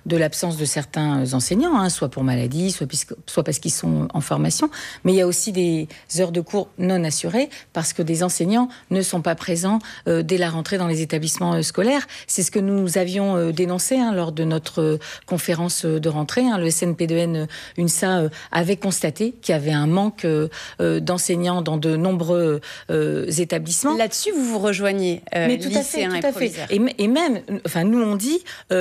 de l'absence de certains enseignants, soit pour maladie, soit parce qu'ils sont en formation. Mais il y a aussi des heures de cours non assurées parce que des enseignants ne sont pas présents dès la rentrée dans les établissements scolaires. C'est ce que nous avions dénoncé lors de notre conférence de rentrée. Le SNP2N UNSA avait constaté qu'il y avait un manque d'enseignants dans de nombreux établissements. Là-dessus, vous vous rejoignez, lycéens et proviseurs. Et même, nous on dit,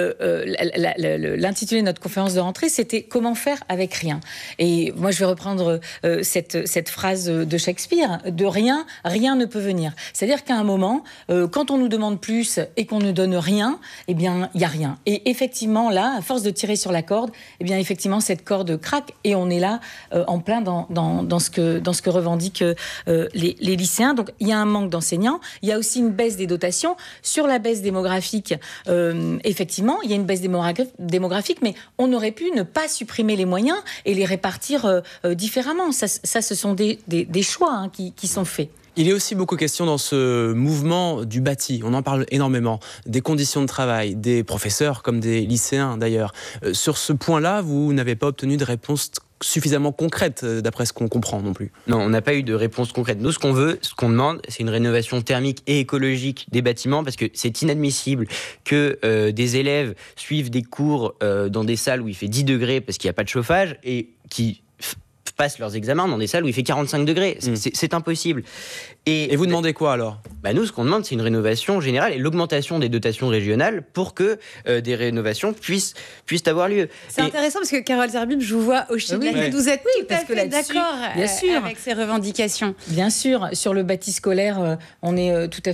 l'intitulé de notre conférence de rentrée, c'était « Comment faire avec rien ?» Et moi, je vais reprendre cette phrase de Shakespeare, « De rien, rien ne peut venir ». C'est-à-dire qu'à un moment, quand on nous demande plus et qu'on ne donne rien, eh bien, il n'y a rien. Et effectivement, là, à force de tirer sur la corde, eh bien, effectivement, cette corde craque et on est là en plein dans ce que revendiquent les lycéens. Donc, il y a un manque d'enseignants. Il y a aussi une baisse des dotations. Sur la baisse démographique, effectivement, il y a une baisse démographique, mais on aurait pu ne pas supprimer les moyens et les répartir différemment. Ça, ce sont des choix qui sont faits. Il est aussi beaucoup question dans ce mouvement du bâti, on en parle énormément, des conditions de travail, des professeurs comme des lycéens d'ailleurs. Sur ce point-là, vous n'avez pas obtenu de réponse suffisamment concrète, d'après ce qu'on comprend non plus. Non, on n'a pas eu de réponse concrète. Nous, ce qu'on veut, ce qu'on demande, c'est une rénovation thermique et écologique des bâtiments, parce que c'est inadmissible que des élèves suivent des cours dans des salles où il fait 10 degrés parce qu'il n'y a pas de chauffage, et qui passent leurs examens dans des salles où il fait 45 degrés. C'est impossible. Et vous demandez quoi alors ? Nous, ce qu'on demande, c'est une rénovation générale et l'augmentation des dotations régionales pour que des rénovations puissent avoir lieu. C'est intéressant parce que Carole Zerbib, je vous vois hocher de la tête. Vous êtes tout à fait d'accord avec ces revendications. Bien sûr, sur le bâti scolaire, on est tout à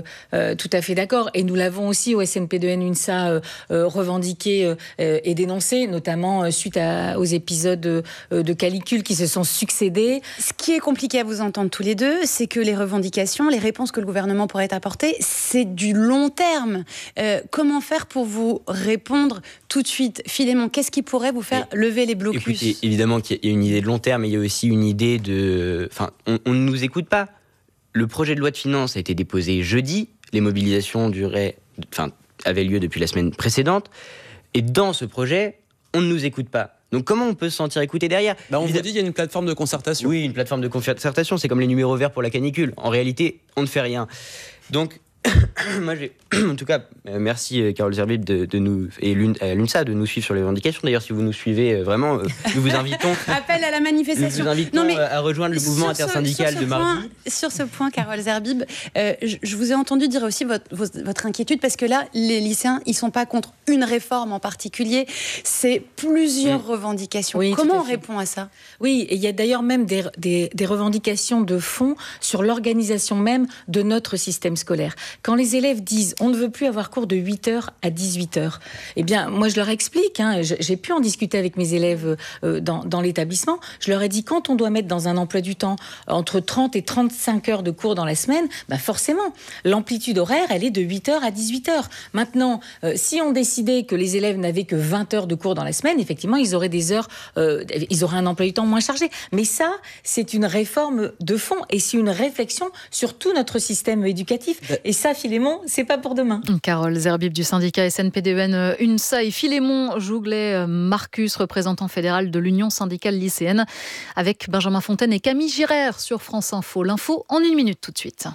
fait d'accord. Et nous l'avons aussi au SNP2N UNSA revendiqué et dénoncé, notamment suite aux épisodes de calicule qui se sont succédés. Ce qui est compliqué à vous entendre tous les deux, c'est que les revendications, les réponses que le gouvernement pourrait apporter, c'est du long terme. Comment faire pour vous répondre tout de suite ? Philémon, qu'est-ce qui pourrait vous faire lever les blocus ? Écoutez, évidemment qu'il y a une idée de long terme, mais il y a aussi une idée de... on ne nous écoute pas. Le projet de loi de finances a été déposé jeudi. Les mobilisations avaient lieu depuis la semaine précédente. Et dans ce projet, on ne nous écoute pas. Donc comment on peut se sentir écouté derrière ? On vous dit qu'il y a une plateforme de concertation. Oui, une plateforme de concertation, c'est comme les numéros verts pour la canicule. En réalité, on ne fait rien. Donc, moi, en tout cas, merci Carole Zerbib de nous, et l'UNSA de nous suivre sur les revendications. D'ailleurs, si vous nous suivez vraiment, nous vous invitons... Appel à la manifestation. Nous vous invitons à rejoindre le mouvement intersyndical de mardi. Sur ce point, Carole Zerbib, je vous ai entendu dire aussi votre inquiétude, parce que là, les lycéens, ils ne sont pas contre une réforme en particulier, c'est plusieurs revendications. Oui, comment on répond à ça ? Oui, et il y a d'ailleurs même des revendications de fond sur l'organisation même de notre système scolaire. Quand les élèves disent « on ne veut plus avoir cours de 8h à 18h », eh bien, moi, je leur explique, j'ai pu en discuter avec mes élèves dans l'établissement, je leur ai dit, quand on doit mettre dans un emploi du temps entre 30 et 35 heures de cours dans la semaine, forcément, l'amplitude horaire, elle est de 8h à 18h. Maintenant, si on décidait que les élèves n'avaient que 20 heures de cours dans la semaine, effectivement, ils auraient ils auraient un emploi du temps moins chargé. Mais ça, c'est une réforme de fond et c'est une réflexion sur tout notre système éducatif. Et ça, Philémon, c'est pas pour demain. Carole Zerbib du syndicat SNP2N UNSA et Philémon Jouglet-Marcus, représentant fédéral de l'Union syndicale lycéenne, avec Benjamin Fontaine et Camille Girard sur France Info. L'info en 1 minute tout de suite.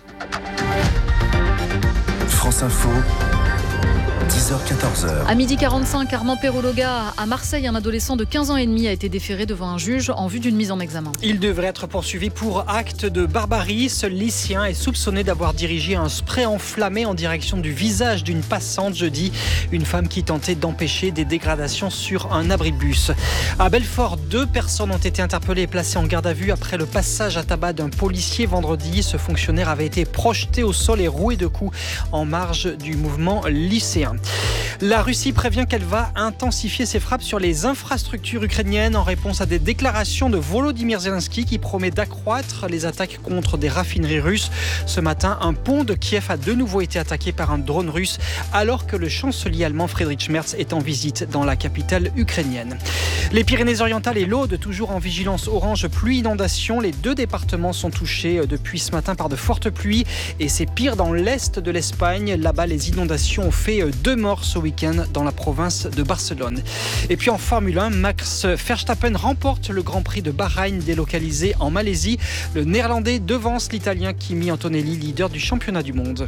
France Info. 10h-14h. À 12h45, Armand Perologa, à Marseille, un adolescent de 15 ans et demi a été déféré devant un juge en vue d'une mise en examen. Il devrait être poursuivi pour acte de barbarie. Ce lycéen est soupçonné d'avoir dirigé un spray enflammé en direction du visage d'une passante jeudi. Une femme qui tentait d'empêcher des dégradations sur un abribus. À Belfort, 2 personnes ont été interpellées et placées en garde à vue après le passage à tabac d'un policier vendredi. Ce fonctionnaire avait été projeté au sol et roué de coups en marge du mouvement lycéen. La Russie prévient qu'elle va intensifier ses frappes sur les infrastructures ukrainiennes en réponse à des déclarations de Volodymyr Zelensky qui promet d'accroître les attaques contre des raffineries russes. Ce matin, un pont de Kiev a de nouveau été attaqué par un drone russe alors que le chancelier allemand Friedrich Merz est en visite dans la capitale ukrainienne. Les Pyrénées-Orientales et l'Aude, toujours en vigilance orange pluie-inondation. Les 2 départements sont touchés depuis ce matin par de fortes pluies et c'est pire dans l'est de l'Espagne. Là-bas, les inondations ont fait 2 2 morts ce week-end dans la province de Barcelone. Et puis en Formule 1, Max Verstappen remporte le Grand Prix de Bahreïn délocalisé en Malaisie. Le Néerlandais devance l'Italien Kimi Antonelli, leader du championnat du monde.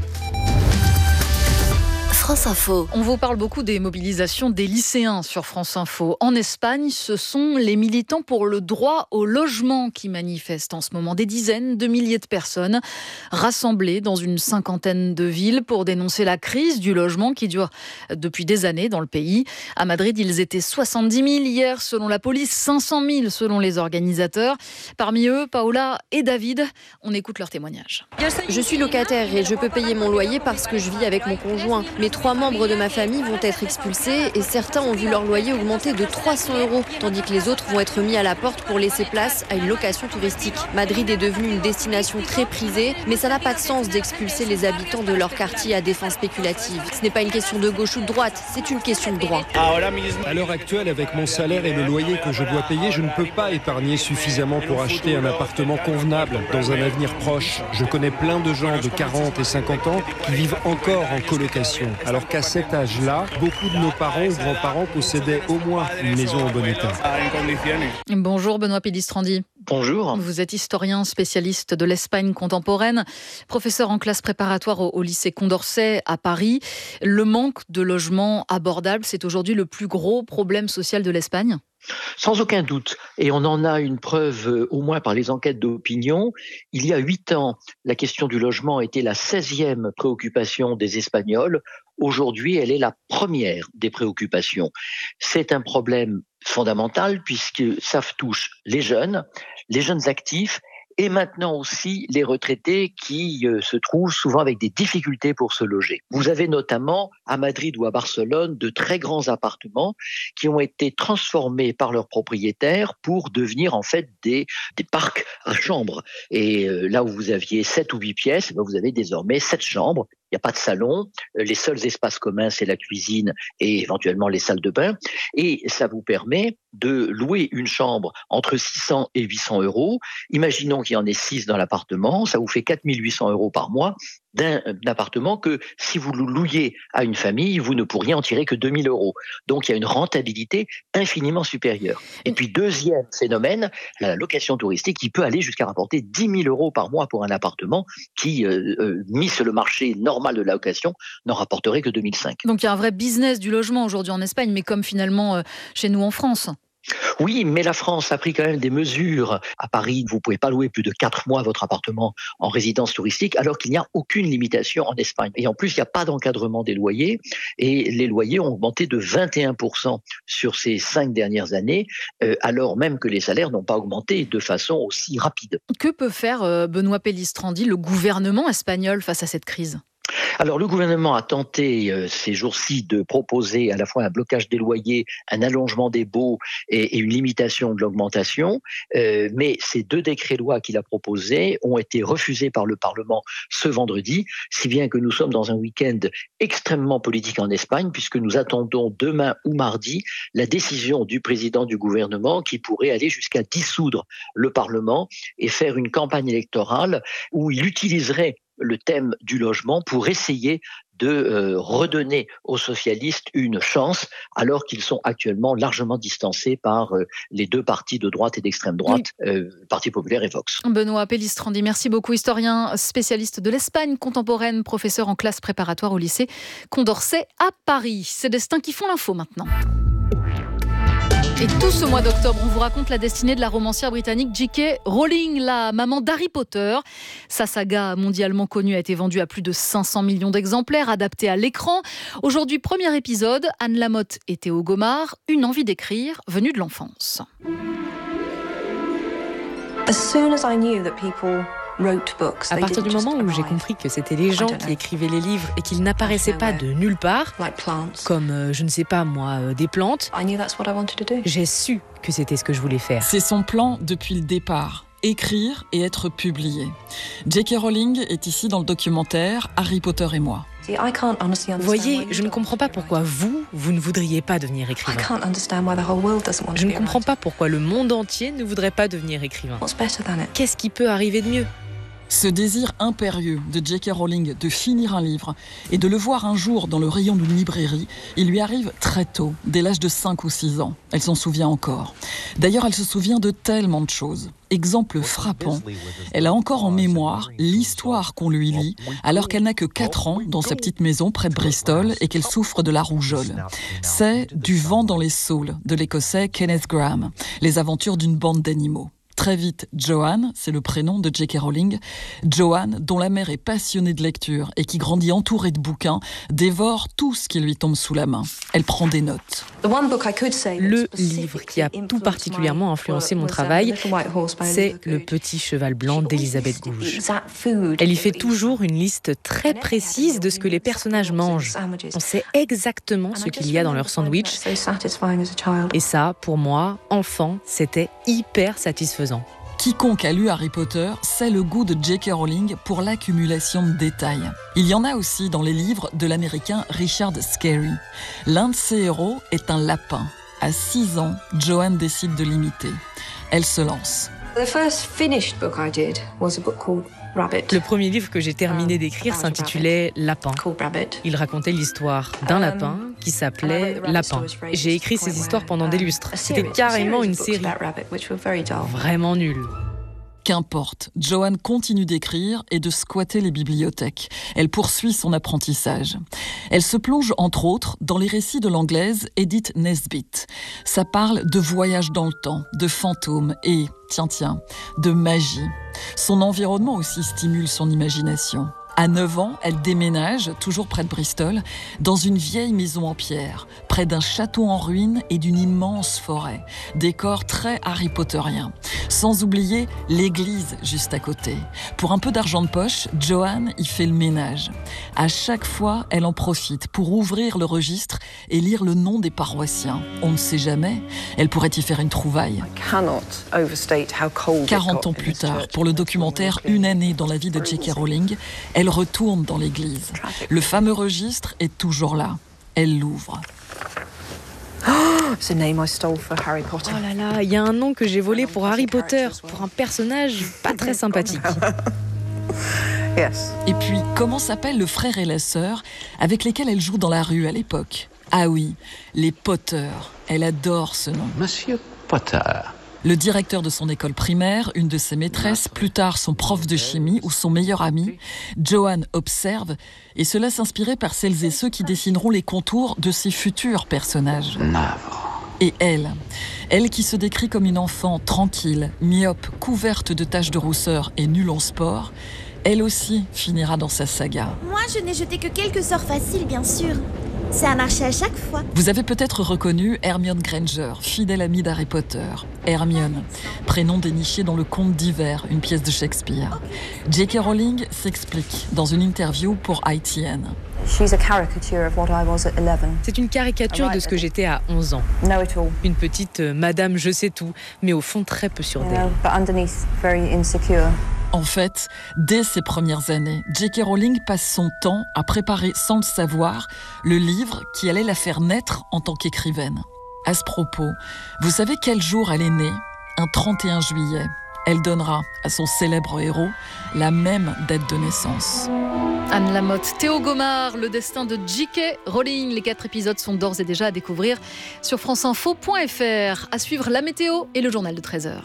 France Info. On vous parle beaucoup des mobilisations des lycéens sur France Info. En Espagne, ce sont les militants pour le droit au logement qui manifestent en ce moment. Des dizaines de milliers de personnes rassemblées dans une cinquantaine de villes pour dénoncer la crise du logement qui dure depuis des années dans le pays. À Madrid, ils étaient 70 000 hier selon la police, 500 000 selon les organisateurs. Parmi eux, Paola et David. On écoute leurs témoignages. Je suis locataire et je peux payer mon loyer parce que je vis avec mon conjoint. Mais 3 membres de ma famille vont être expulsés et certains ont vu leur loyer augmenter de 300 €, tandis que les autres vont être mis à la porte pour laisser place à une location touristique. Madrid est devenue une destination très prisée, mais ça n'a pas de sens d'expulser les habitants de leur quartier à des fins spéculatives. Ce n'est pas une question de gauche ou de droite, c'est une question de droit. À l'heure actuelle, avec mon salaire et le loyer que je dois payer, je ne peux pas épargner suffisamment pour acheter un appartement convenable dans un avenir proche. Je connais plein de gens de 40 et 50 ans qui vivent encore en colocation. Alors qu'à cet âge-là, beaucoup de nos parents ou grands-parents possédaient au moins une maison en bon état. Bonjour Benoît Pellistrandi. Bonjour. Vous êtes historien spécialiste de l'Espagne contemporaine, professeur en classe préparatoire au lycée Condorcet à Paris. Le manque de logements abordables, c'est aujourd'hui le plus gros problème social de l'Espagne ? Sans aucun doute. Et on en a une preuve, au moins par les enquêtes d'opinion. Il y a 8 ans, la question du logement était la 16e préoccupation des Espagnols. Aujourd'hui, elle est la première des préoccupations. C'est un problème fondamental puisque ça touche les jeunes actifs, et maintenant aussi les retraités qui se trouvent souvent avec des difficultés pour se loger. Vous avez notamment à Madrid ou à Barcelone de très grands appartements qui ont été transformés par leurs propriétaires pour devenir en fait des parcs à chambres. Et là où vous aviez 7 ou 8 pièces, vous avez désormais 7 chambres. Il n'y a pas de salon, les seuls espaces communs, c'est la cuisine et éventuellement les salles de bain. Et ça vous permet de louer une chambre entre 600 et 800 €. Imaginons qu'il y en ait 6 dans l'appartement, ça vous fait 4 800 € par mois d'un appartement que si vous le louiez à une famille, vous ne pourriez en tirer que 2 000 €. Donc il y a une rentabilité infiniment supérieure. Et puis deuxième phénomène, la location touristique qui peut aller jusqu'à rapporter 10 000 € par mois pour un appartement qui, mis sur le marché normal de la location, n'en rapporterait que 2005. Donc il y a un vrai business du logement aujourd'hui en Espagne, mais comme finalement chez nous en France. Oui, mais la France a pris quand même des mesures. À Paris, vous ne pouvez pas louer plus de 4 mois votre appartement en résidence touristique, alors qu'il n'y a aucune limitation en Espagne. Et en plus, il n'y a pas d'encadrement des loyers. Et les loyers ont augmenté de 21% sur ces 5 dernières années, alors même que les salaires n'ont pas augmenté de façon aussi rapide. Que peut faire Benoît Pellistrandi, le gouvernement espagnol, face à cette crise ? Alors le gouvernement a tenté ces jours-ci de proposer à la fois un blocage des loyers, un allongement des baux et une limitation de l'augmentation, mais ces 2 décrets-lois qu'il a proposés ont été refusés par le Parlement ce vendredi, si bien que nous sommes dans un week-end extrêmement politique en Espagne, puisque nous attendons demain ou mardi la décision du président du gouvernement qui pourrait aller jusqu'à dissoudre le Parlement et faire une campagne électorale où il utiliserait le thème du logement pour essayer de redonner aux socialistes une chance alors qu'ils sont actuellement largement distancés par les 2 partis de droite et d'extrême droite, Parti populaire et Vox. Benoît Pellistrandi, merci beaucoup, historien spécialiste de l'Espagne contemporaine, professeur en classe préparatoire au lycée Condorcet à Paris. C'est Destin qui font l'info maintenant. Et tout ce mois d'octobre, on vous raconte la destinée de la romancière britannique J.K. Rowling, la maman d'Harry Potter. Sa saga mondialement connue a été vendue à plus de 500 millions d'exemplaires, adaptée à l'écran. Aujourd'hui, premier épisode, Anne Lamotte et Théo Gomard, une envie d'écrire venue de l'enfance. À partir du moment où j'ai compris que c'était les gens qui écrivaient les livres et qu'ils n'apparaissaient pas de nulle part, comme, je ne sais pas moi, des plantes, j'ai su que c'était ce que je voulais faire. C'est son plan depuis le départ. Écrire et être publié. J.K. Rowling est ici dans le documentaire Harry Potter et moi. Vous voyez, je ne comprends pas pourquoi vous ne voudriez pas devenir écrivain. Je ne comprends pas pourquoi le monde entier ne voudrait pas devenir écrivain. Qu'est-ce qui peut arriver de mieux ? Ce désir impérieux de J.K. Rowling de finir un livre et de le voir un jour dans le rayon d'une librairie, il lui arrive très tôt, dès l'âge de 5 ou 6 ans. Elle s'en souvient encore. D'ailleurs, elle se souvient de tellement de choses. Exemple frappant, elle a encore en mémoire l'histoire qu'on lui lit alors qu'elle n'a que 4 ans dans sa petite maison près de Bristol et qu'elle souffre de la rougeole. C'est Du vent dans les saules de l'Écossais Kenneth Grahame, les aventures d'une bande d'animaux. Très vite, Joanne, c'est le prénom de J.K. Rowling, Joanne, dont la mère est passionnée de lecture et qui grandit entourée de bouquins, dévore tout ce qui lui tombe sous la main. Elle prend des notes. Le livre qui a tout particulièrement influencé mon travail, c'est Le Petit Cheval Blanc d'Elisabeth Gouge. Elle y fait toujours une liste très précise de ce que les personnages mangent. On sait exactement ce qu'il y a dans leur sandwich. Et ça, pour moi, enfant, c'était hyper satisfaisant. Quiconque a lu Harry Potter sait le goût de J.K. Rowling pour l'accumulation de détails. Il y en a aussi dans les livres de l'américain Richard Scarry. L'un de ses héros est un lapin. À 6 ans, Joanne décide de l'imiter. Elle se lance. Le premier livre que j'ai terminé d'écrire s'intitulait Lapin. Il racontait l'histoire d'un lapin qui s'appelait Lapin. J'ai écrit ces histoires pendant des lustres. C'était carrément une série. Vraiment nulle. Qu'importe, Joanne continue d'écrire et de squatter les bibliothèques. Elle poursuit son apprentissage. Elle se plonge entre autres dans les récits de l'anglaise Edith Nesbit. Ça parle de voyage dans le temps, de fantômes et, tiens, de magie. Son environnement aussi stimule son imagination. À 9 ans, elle déménage, toujours près de Bristol, dans une vieille maison en pierre, près d'un château en ruine et d'une immense forêt. Décor très Harry Potterien. Sans oublier l'église juste à côté. Pour un peu d'argent de poche, Joanne y fait le ménage. À chaque fois, elle en profite pour ouvrir le registre et lire le nom des paroissiens. On ne sait jamais, elle pourrait y faire une trouvaille. 40 ans plus tard, pour le documentaire Une année dans la vie de J.K. Rowling, elle retourne dans l'église. Le fameux registre est toujours là. Elle l'ouvre. Oh là là, il y a un nom que j'ai volé pour Harry Potter, pour un personnage pas très sympathique. Et puis, comment s'appellent le frère et la sœur avec lesquels elle joue dans la rue à l'époque? Ah oui, les Potter. Elle adore ce nom. Monsieur Potter. Le directeur de son école primaire, une de ses maîtresses, plus tard son prof de chimie ou son meilleur ami, Joanne observe et se laisse inspirer par celles et ceux qui dessineront les contours de ses futurs personnages. Et elle qui se décrit comme une enfant tranquille, myope, couverte de taches de rousseur et nulle en sport, elle aussi finira dans sa saga. Moi, je n'ai jeté que quelques sorts faciles, bien sûr. Ça a marché à chaque fois. Vous avez peut-être reconnu Hermione Granger, fidèle amie d'Harry Potter. Hermione, prénom déniché dans Le Conte d'hiver, une pièce de Shakespeare. J.K. Rowling s'explique dans une interview pour ITN. C'est une caricature de ce que j'étais à 11 ans. Une petite madame je sais tout, mais au fond très peu sûre d'elle. En fait, dès ses premières années, J.K. Rowling passe son temps à préparer sans le savoir le livre qui allait la faire naître en tant qu'écrivaine. À ce propos, vous savez quel jour elle est née? Un 31 juillet. Elle donnera à son célèbre héros la même date de naissance. Anne Lamotte, Théo Gomard, le destin de J.K. Rowling. Les 4 épisodes sont d'ores et déjà à découvrir sur franceinfo.fr. À suivre la météo et le journal de 13h.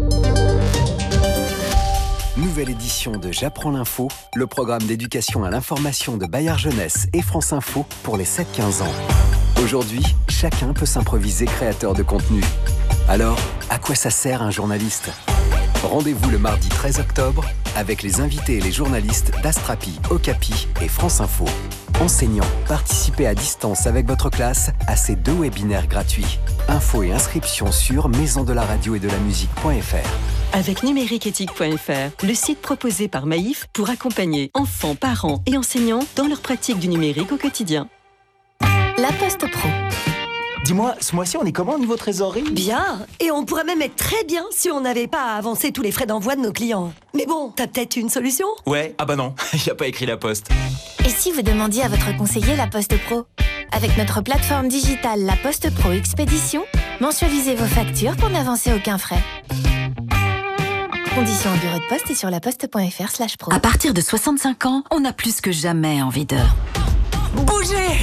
Nouvelle édition de J'apprends l'info, le programme d'éducation à l'information de Bayard Jeunesse et France Info pour les 7-15 ans. Aujourd'hui, chacun peut s'improviser créateur de contenu. Alors, à quoi ça sert un journaliste ? Rendez-vous le mardi 13 octobre avec les invités et les journalistes d'Astrapi, Okapi et France Info. Enseignants, participez à distance avec votre classe à ces 2 webinaires gratuits. Infos et inscriptions sur maisondelaradio-et-de-la-musique.fr. Avec numériqueéthique.fr, le site proposé par Maïf pour accompagner enfants, parents et enseignants dans leur pratique du numérique au quotidien. La Poste Pro. Dis-moi, ce mois-ci, on est comment au niveau trésorerie ? Bien, et on pourrait même être très bien si on n'avait pas à avancer tous les frais d'envoi de nos clients. Mais bon, t'as peut-être une solution ? Ouais, ah bah non, il n'y a pas écrit La Poste. Et si vous demandiez à votre conseiller La Poste Pro ? Avec notre plateforme digitale La Poste Pro Expédition, mensualisez vos factures pour n'avancer aucun frais. Conditions en bureau de poste et sur laposte.fr/pro. À partir de 65 ans, on a plus que jamais envie de bouger.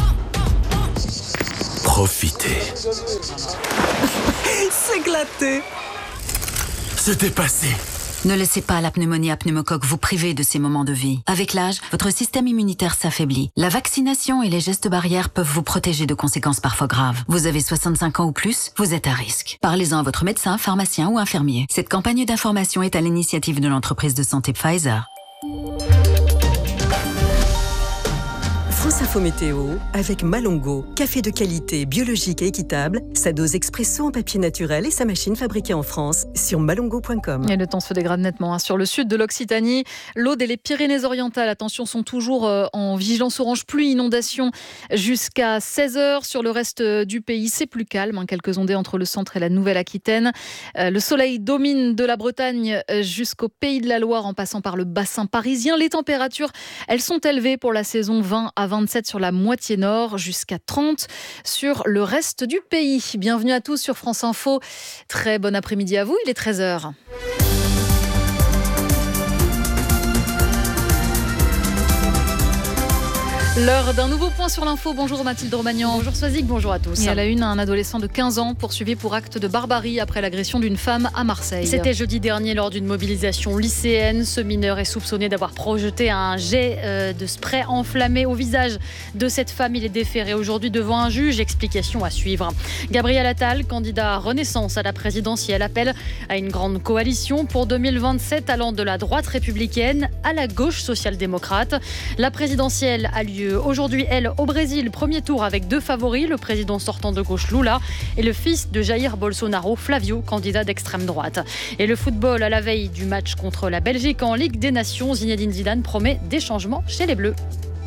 Profitez. S'éclater. Se dépasser. Ne laissez pas la pneumonie à pneumocoque vous priver de ces moments de vie. Avec l'âge, votre système immunitaire s'affaiblit. La vaccination et les gestes barrières peuvent vous protéger de conséquences parfois graves. Vous avez 65 ans ou plus, vous êtes à risque. Parlez-en à votre médecin, pharmacien ou infirmier. Cette campagne d'information est à l'initiative de l'entreprise de santé Pfizer. France Info Météo avec Malongo. Café de qualité, biologique et équitable. Sa dose expresso en papier naturel et sa machine fabriquée en France sur malongo.com. Et le temps se dégrade nettement sur le sud de l'Occitanie. L'Aude et les Pyrénées-Orientales, attention, sont toujours en vigilance orange pluie, inondation jusqu'à 16h. Sur le reste du pays, c'est plus calme. Quelques ondées entre le centre et la Nouvelle-Aquitaine. Le soleil domine de la Bretagne jusqu'au Pays de la Loire en passant par le bassin parisien. Les températures, elles sont élevées pour la saison 20 à 27 sur la moitié nord, jusqu'à 30 sur le reste du pays. Bienvenue à tous sur France Info. Très bon après-midi à vous, il est 13h. L'heure d'un nouveau point sur l'info. Bonjour Mathilde Romagnan. Bonjour Soisic, bonjour à tous. Et à la une, un adolescent de 15 ans poursuivi pour acte de barbarie après l'agression d'une femme à Marseille. C'était jeudi dernier lors d'une mobilisation lycéenne. Ce mineur est soupçonné d'avoir projeté un jet de spray enflammé au visage de cette femme. Il est déféré aujourd'hui devant un juge. Explication à suivre. Gabriel Attal, candidat à Renaissance à la présidentielle, appelle à une grande coalition pour 2027 allant de la droite républicaine à la gauche social-démocrate. La présidentielle a lieu aujourd'hui, elle, au Brésil. Premier tour avec deux favoris, le président sortant de gauche Lula et le fils de Jair Bolsonaro, Flavio, candidat d'extrême droite. Et le football, à la veille du match contre la Belgique en Ligue des Nations, Zinedine Zidane promet des changements chez les Bleus.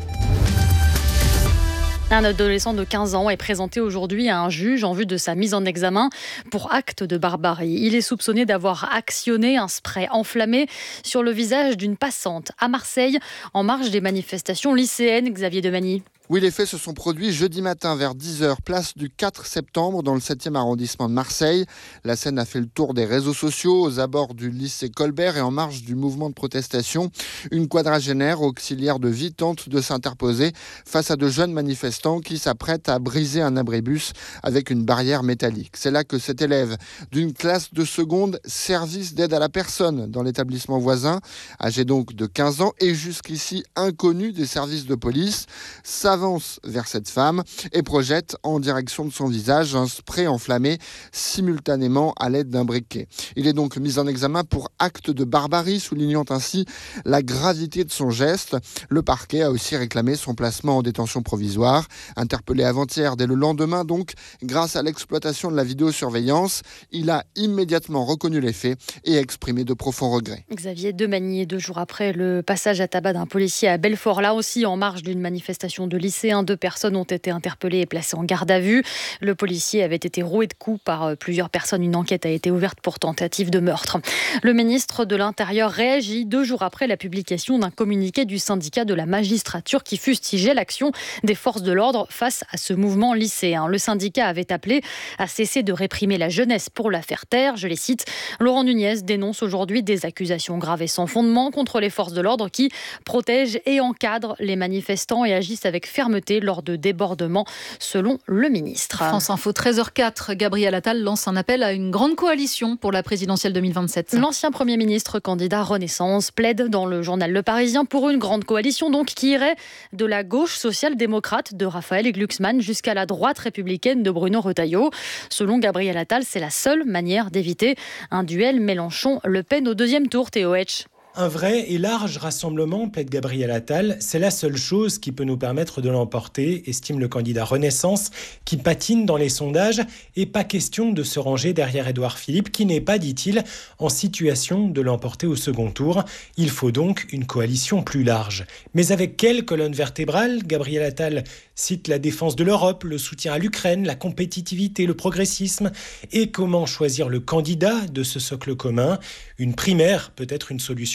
Un adolescent de 15 ans est présenté aujourd'hui à un juge en vue de sa mise en examen pour acte de barbarie. Il est soupçonné d'avoir actionné un spray enflammé sur le visage d'une passante à Marseille en marge des manifestations lycéennes. Xavier Demagny. Oui, les faits se sont produits jeudi matin vers 10h, place du 4 septembre dans le 7e arrondissement de Marseille. La scène a fait le tour des réseaux sociaux aux abords du lycée Colbert et en marge du mouvement de protestation. Une quadragénaire auxiliaire de vie tente de s'interposer face à de jeunes manifestants qui s'apprêtent à briser un abribus avec une barrière métallique. C'est là que cet élève d'une classe de seconde, service d'aide à la personne dans l'établissement voisin, âgé donc de 15 ans et jusqu'ici inconnu des services de police, s'avance vers cette femme et projette en direction de son visage un spray enflammé simultanément à l'aide d'un briquet. Il est donc mis en examen pour acte de barbarie, soulignant ainsi la gravité de son geste. Le parquet a aussi réclamé son placement en détention provisoire. Interpellé avant-hier, dès le lendemain donc, grâce à l'exploitation de la vidéosurveillance, il a immédiatement reconnu les faits et exprimé de profonds regrets. Xavier Demagny, 2 jours après le passage à tabac d'un policier à Belfort, là aussi en marge d'une manifestation de lycéens, 2 personnes ont été interpellées et placées en garde à vue. Le policier avait été roué de coups par plusieurs personnes. Une enquête a été ouverte pour tentative de meurtre. Le ministre de l'Intérieur réagit 2 jours après la publication d'un communiqué du syndicat de la magistrature qui fustigeait l'action des forces de l'ordre face à ce mouvement lycéen. Le syndicat avait appelé à cesser de réprimer la jeunesse pour la faire taire. Je les cite. Laurent Nunez dénonce aujourd'hui des accusations graves et sans fondement contre les forces de l'ordre qui protègent et encadrent les manifestants et agissent avec fermeté lors de débordements, selon le ministre. France Info, 13h04, Gabriel Attal lance un appel à une grande coalition pour la présidentielle 2027. L'ancien Premier ministre, candidat Renaissance, plaide dans le journal Le Parisien pour une grande coalition donc qui irait de la gauche social-démocrate de Raphaël Glucksmann jusqu'à la droite républicaine de Bruno Retailleau. Selon Gabriel Attal, c'est la seule manière d'éviter un duel Mélenchon-Le Pen au 2e tour, Théo Hetch. Un vrai et large rassemblement, plaide Gabriel Attal, c'est la seule chose qui peut nous permettre de l'emporter, estime le candidat Renaissance, qui patine dans les sondages, et pas question de se ranger derrière Édouard Philippe, qui n'est pas, dit-il, en situation de l'emporter au second tour. Il faut donc une coalition plus large. Mais avec quelle colonne vertébrale ? Gabriel Attal cite la défense de l'Europe, le soutien à l'Ukraine, la compétitivité, le progressisme. Et comment choisir le candidat de ce socle commun ? Une primaire peut être une solution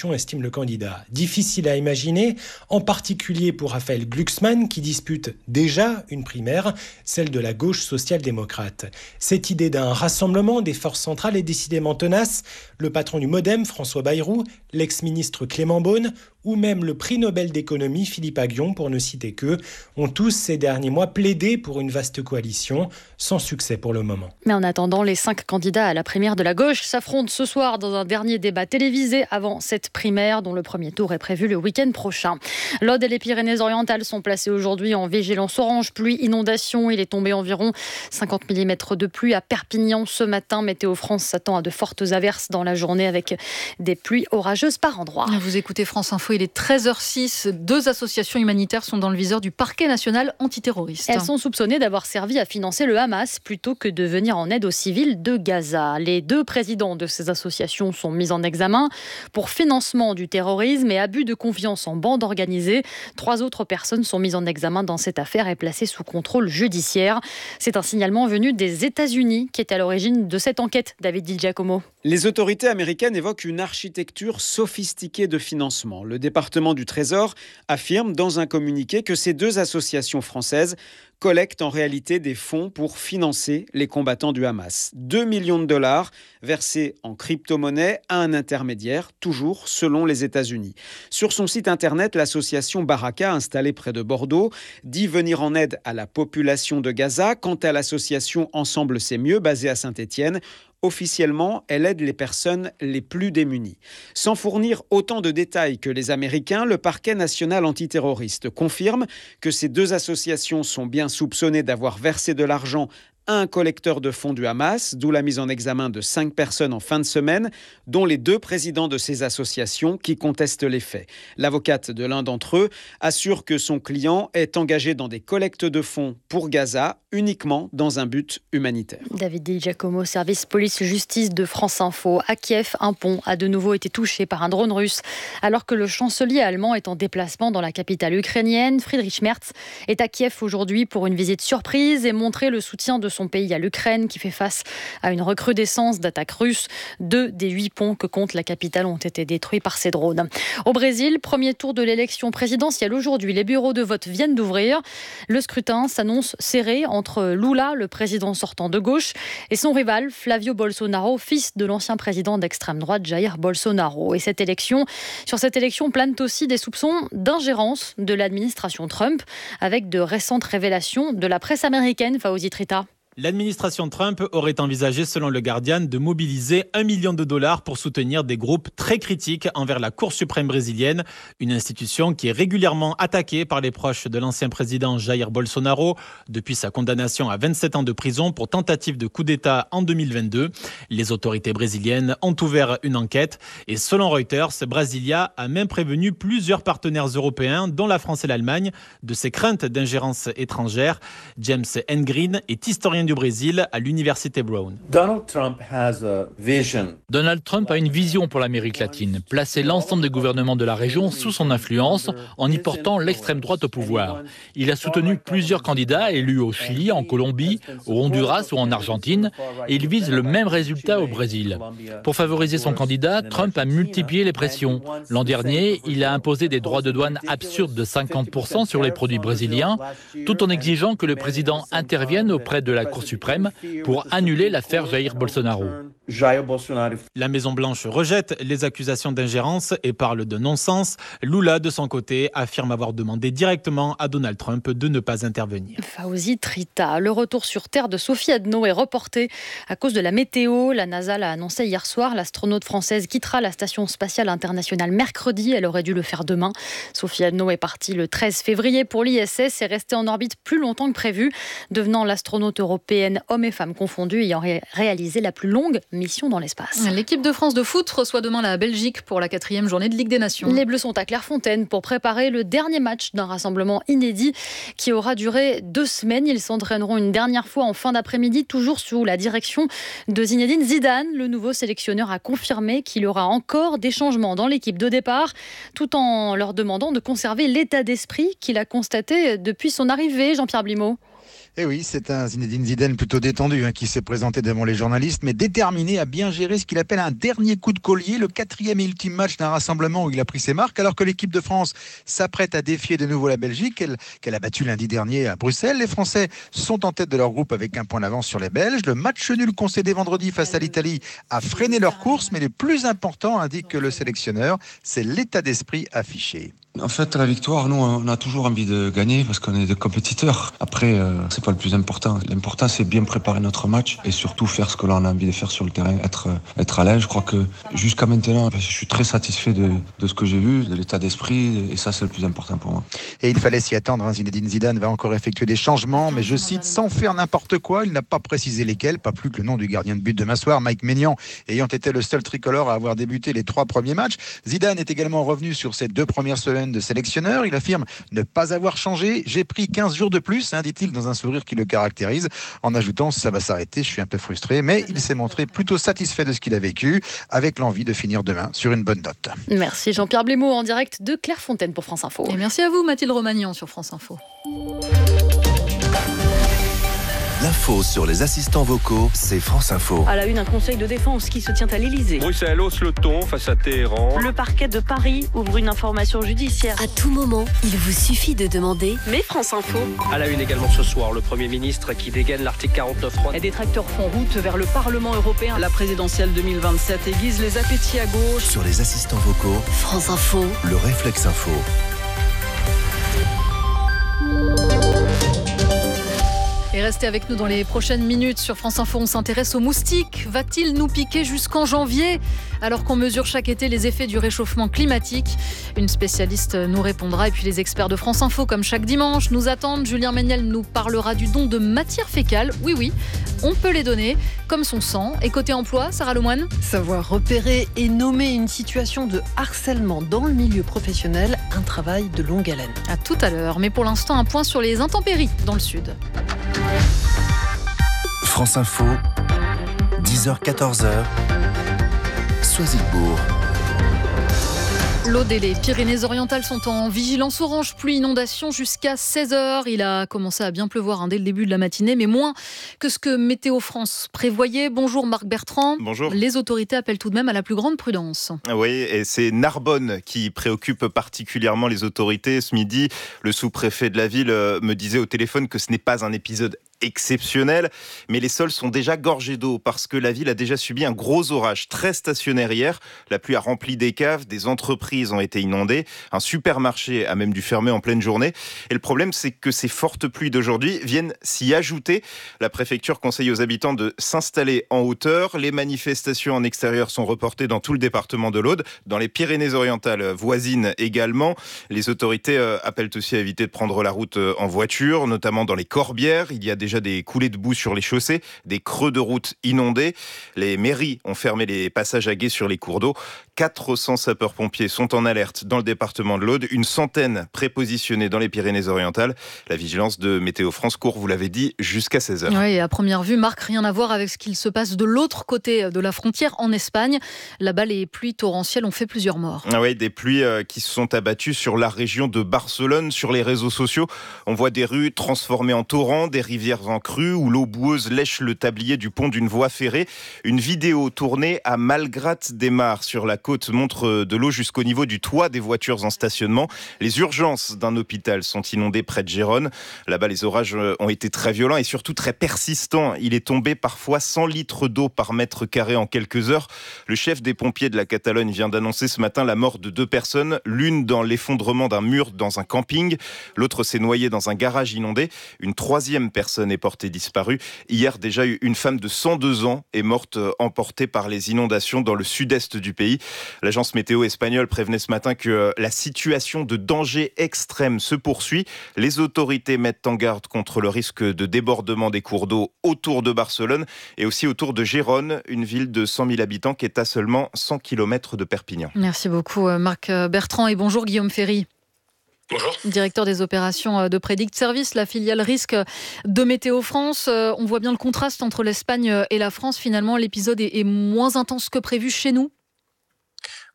pression, estime le candidat. Difficile à imaginer, en particulier pour Raphaël Glucksmann, qui dispute déjà une primaire, celle de la gauche social-démocrate. Cette idée d'un rassemblement des forces centrales est décidément tenace. Le patron du MoDem, François Bayrou, l'ex-ministre Clément Beaune, ou même le prix Nobel d'économie Philippe Aghion, pour ne citer qu'eux, ont tous ces derniers mois plaidé pour une vaste coalition, sans succès pour le moment. Mais en attendant, les 5 candidats à la primaire de la gauche s'affrontent ce soir dans un dernier débat télévisé avant cette primaire dont le premier tour est prévu le week-end prochain. L'Aude et les Pyrénées-Orientales sont placés aujourd'hui en vigilance orange, pluie, inondation. Il est tombé environ 50 mm de pluie à Perpignan ce matin. Météo France s'attend à de fortes averses dans la journée avec des pluies orageuses par endroits. Vous écoutez France Info, il est 13h06. 2 associations humanitaires sont dans le viseur du parquet national antiterroriste. Elles sont soupçonnées d'avoir servi à financer le Hamas plutôt que de venir en aide aux civils de Gaza. Les 2 présidents de ces associations sont mis en examen pour financement du terrorisme et abus de confiance en bande organisée. 3 autres personnes sont mises en examen dans cette affaire et placées sous contrôle judiciaire. C'est un signalement venu des États-Unis qui est à l'origine de cette enquête. David Di Giacomo. Les autorités américaines évoquent une architecture sophistiquée de financement. Le département du Trésor affirme dans un communiqué que ces 2 associations françaises collectent en réalité des fonds pour financer les combattants du Hamas. 2 millions de dollars versés en crypto-monnaie à un intermédiaire, toujours selon les États-Unis. Sur son site internet, l'association Baraka, installée près de Bordeaux, dit venir en aide à la population de Gaza. Quant à l'association Ensemble c'est mieux, basée à Saint-Étienne, officiellement, elle aide les personnes les plus démunies. Sans fournir autant de détails que les Américains, le parquet national antiterroriste confirme que ces 2 associations sont bien soupçonnées d'avoir versé de l'argent à un collecteur de fonds du Hamas, d'où la mise en examen de 5 personnes en fin de semaine, dont les 2 présidents de ces associations qui contestent les faits. L'avocate de l'un d'entre eux assure que son client est engagé dans des collectes de fonds pour Gaza uniquement dans un but humanitaire. David Di Giacomo, service police-justice de France Info. À Kiev, un pont a de nouveau été touché par un drone russe. Alors que le chancelier allemand est en déplacement dans la capitale ukrainienne, Friedrich Merz est à Kiev aujourd'hui pour une visite surprise et montrer le soutien de son pays à l'Ukraine qui fait face à une recrudescence d'attaques russes. 2 des 8 ponts que compte la capitale ont été détruits par ces drones. Au Brésil, premier tour de l'élection présidentielle aujourd'hui. Les bureaux de vote viennent d'ouvrir. Le scrutin s'annonce serré entre Lula, le président sortant de gauche, et son rival Flavio Bolsonaro, fils de l'ancien président d'extrême droite Jair Bolsonaro. Et sur cette élection planent aussi des soupçons d'ingérence de l'administration Trump, avec de récentes révélations de la presse américaine. Fawzi Trita. L'administration Trump aurait envisagé, selon le Guardian, de mobiliser $1 million pour soutenir des groupes très critiques envers la Cour suprême brésilienne, une institution qui est régulièrement attaquée par les proches de l'ancien président Jair Bolsonaro depuis sa condamnation à 27 ans de prison pour tentative de coup d'État en 2022. Les autorités brésiliennes ont ouvert une enquête et selon Reuters, Brasilia a même prévenu plusieurs partenaires européens, dont la France et l'Allemagne, de ses craintes d'ingérence étrangère. James Engren est historien du Brésil à l'université Brown. Donald Trump a une vision pour l'Amérique latine, placer l'ensemble des gouvernements de la région sous son influence en y portant l'extrême droite au pouvoir. Il a soutenu plusieurs candidats élus au Chili, en Colombie, au Honduras ou en Argentine et il vise le même résultat au Brésil. Pour favoriser son candidat, Trump a multiplié les pressions. L'an dernier, il a imposé des droits de douane absurdes de 50% sur les produits brésiliens, tout en exigeant que le président intervienne auprès de la Cour suprême pour annuler l'affaire Jair Bolsonaro. La Maison-Blanche rejette les accusations d'ingérence et parle de non-sens. Lula, de son côté, affirme avoir demandé directement à Donald Trump de ne pas intervenir. Fawzi Trita, le retour sur Terre de Sophie Adno est reporté à cause de la météo. La NASA l'a annoncé hier soir. L'astronaute française quittera la Station spatiale internationale mercredi. Elle aurait dû le faire demain. Sophie Adno est partie le 13 février pour l'ISS et restée en orbite plus longtemps que prévu, devenant l'astronaute européenne, hommes et femmes confondus, ayant réalisé la plus longue mission dans l'espace. L'équipe de France de foot reçoit demain la Belgique pour la 4e journée de Ligue des Nations. Les Bleus sont à Clairefontaine pour préparer le dernier match d'un rassemblement inédit qui aura duré 2 semaines. Ils s'entraîneront une dernière fois en fin d'après-midi, toujours sous la direction de Zinedine Zidane. Le nouveau sélectionneur a confirmé qu'il y aura encore des changements dans l'équipe de départ, tout en leur demandant de conserver l'état d'esprit qu'il a constaté depuis son arrivée. Jean-Pierre Blimaud. Et oui, c'est un Zinedine Zidane plutôt détendu qui s'est présenté devant les journalistes, mais déterminé à bien gérer ce qu'il appelle un dernier coup de collier, le 4e et ultime match d'un rassemblement où il a pris ses marques, alors que l'équipe de France s'apprête à défier de nouveau la Belgique, qu'elle a battue lundi dernier à Bruxelles. Les Français sont en tête de leur groupe avec un point d'avance sur les Belges. Le match nul concédé vendredi face à l'Italie a freiné leur course, mais le plus important, indique le sélectionneur, c'est l'état d'esprit affiché. En fait, la victoire, nous, on a toujours envie de gagner parce qu'on est des compétiteurs. Après, c'est pas le plus important. L'important, c'est bien préparer notre match et surtout faire ce que l'on a envie de faire sur le terrain, être à l'aise. Je crois que jusqu'à maintenant, je suis très satisfait de ce que j'ai vu, de l'état d'esprit, et ça, c'est le plus important pour moi. Et il fallait s'y attendre. Zinedine Zidane va encore effectuer des changements, mais je cite, sans faire n'importe quoi. Il n'a pas précisé lesquels, pas plus que le nom du gardien de but de Massoir, Mike Maignan, ayant été le seul tricolore à avoir débuté les 3 premiers matchs. Zidane est également revenu sur ses 2 premières semaines de sélectionneur. Il affirme ne pas avoir changé. J'ai pris 15 jours de plus, dit-il dans un sourire qui le caractérise, en ajoutant ça va s'arrêter, je suis un peu frustré, mais il s'est montré plutôt satisfait de ce qu'il a vécu, avec l'envie de finir demain sur une bonne note. Merci Jean-Pierre Blémaud en direct de Clairefontaine pour France Info. Et merci à vous Mathilde Romagnan sur France Info. L'info sur les assistants vocaux, c'est France Info. À la une, un conseil de défense qui se tient à l'Elysée. Bruxelles hausse le ton face à Téhéran. Le parquet de Paris ouvre une information judiciaire. À tout moment, il vous suffit de demander. Mais France Info. À la une également ce soir, le Premier ministre qui dégaine l'article 49.3. Les détracteurs font route vers le Parlement européen. La présidentielle 2027 aiguise les appétits à gauche. Sur les assistants vocaux, France Info. Le réflexe info. Et restez avec nous dans les prochaines minutes sur France Info. On s'intéresse aux moustiques. Va-t-il nous piquer jusqu'en janvier, alors qu'on mesure chaque été les effets du réchauffement climatique? Une spécialiste nous répondra. Et puis les experts de France Info, comme chaque dimanche, nous attendent. Julien Méniel nous parlera du don de matières fécales. Oui, on peut les donner, comme son sang. Et côté emploi, Sarah Lemoine? Savoir repérer et nommer une situation de harcèlement dans le milieu professionnel, un travail de longue haleine. À tout à l'heure. Mais pour l'instant, un point sur les intempéries dans le sud. France Info, 10h-14h, Soisigbourg. L'Aude et les Pyrénées-Orientales sont en vigilance orange, pluie, inondation jusqu'à 16h. Il a commencé à bien pleuvoir dès le début de la matinée, mais moins que ce que Météo France prévoyait. Bonjour Marc Bertrand. Bonjour. Les autorités appellent tout de même à la plus grande prudence. Oui, et c'est Narbonne qui préoccupe particulièrement les autorités. Ce midi, le sous-préfet de la ville me disait au téléphone que ce n'est pas un épisode exceptionnel, mais les sols sont déjà gorgés d'eau parce que la ville a déjà subi un gros orage très stationnaire hier. La pluie a rempli des caves, des entreprises ont été inondées, un supermarché a même dû fermer en pleine journée. Et le problème, c'est que ces fortes pluies d'aujourd'hui viennent s'y ajouter. La préfecture conseille aux habitants de s'installer en hauteur. Les manifestations en extérieur sont reportées dans tout le département de l'Aude, dans les Pyrénées-Orientales voisines également. Les autorités appellent aussi à éviter de prendre la route en voiture, notamment dans les Corbières. Il y a déjà des coulées de boue sur les chaussées, des creux de route inondés. Les mairies ont fermé les passages à gué sur les cours d'eau. 400 sapeurs-pompiers sont en alerte dans le département de l'Aude, une centaine prépositionnés dans les Pyrénées-Orientales. La vigilance de Météo France court, vous l'avez dit, jusqu'à 16h. Oui, et à première vue, Marc, rien à voir avec ce qu'il se passe de l'autre côté de la frontière, en Espagne. Là-bas, les pluies torrentielles ont fait plusieurs morts. Oui, des pluies qui se sont abattues sur la région de Barcelone. Sur les réseaux sociaux, on voit des rues transformées en torrents, des rivières en crue où l'eau boueuse lèche le tablier du pont d'une voie ferrée. Une vidéo tournée à Malgrat-de-Mar sur la côte montre de l'eau jusqu'au niveau du toit des voitures en stationnement. Les urgences d'un hôpital sont inondées près de Gérone. Là-bas, les orages ont été très violents et surtout très persistants. Il est tombé parfois 100 litres d'eau par mètre carré en quelques heures. Le chef des pompiers de la Catalogne vient d'annoncer ce matin la mort de 2 personnes, l'une dans l'effondrement d'un mur dans un camping, l'autre s'est noyée dans un garage inondé. Une 3e personne est portée disparue. Hier, déjà, une femme de 102 ans est morte emportée par les inondations dans le sud-est du pays. L'agence météo espagnole prévenait ce matin que la situation de danger extrême se poursuit. Les autorités mettent en garde contre le risque de débordement des cours d'eau autour de Barcelone et aussi autour de Gérone, une ville de 100 000 habitants qui est à seulement 100 km de Perpignan. Merci beaucoup Marc Bertrand et bonjour Guillaume Ferry. Bonjour. Directeur des opérations de Predict Service, la filiale risque de Météo France. On voit bien le contraste entre l'Espagne et la France. Finalement, l'épisode est moins intense que prévu chez nous.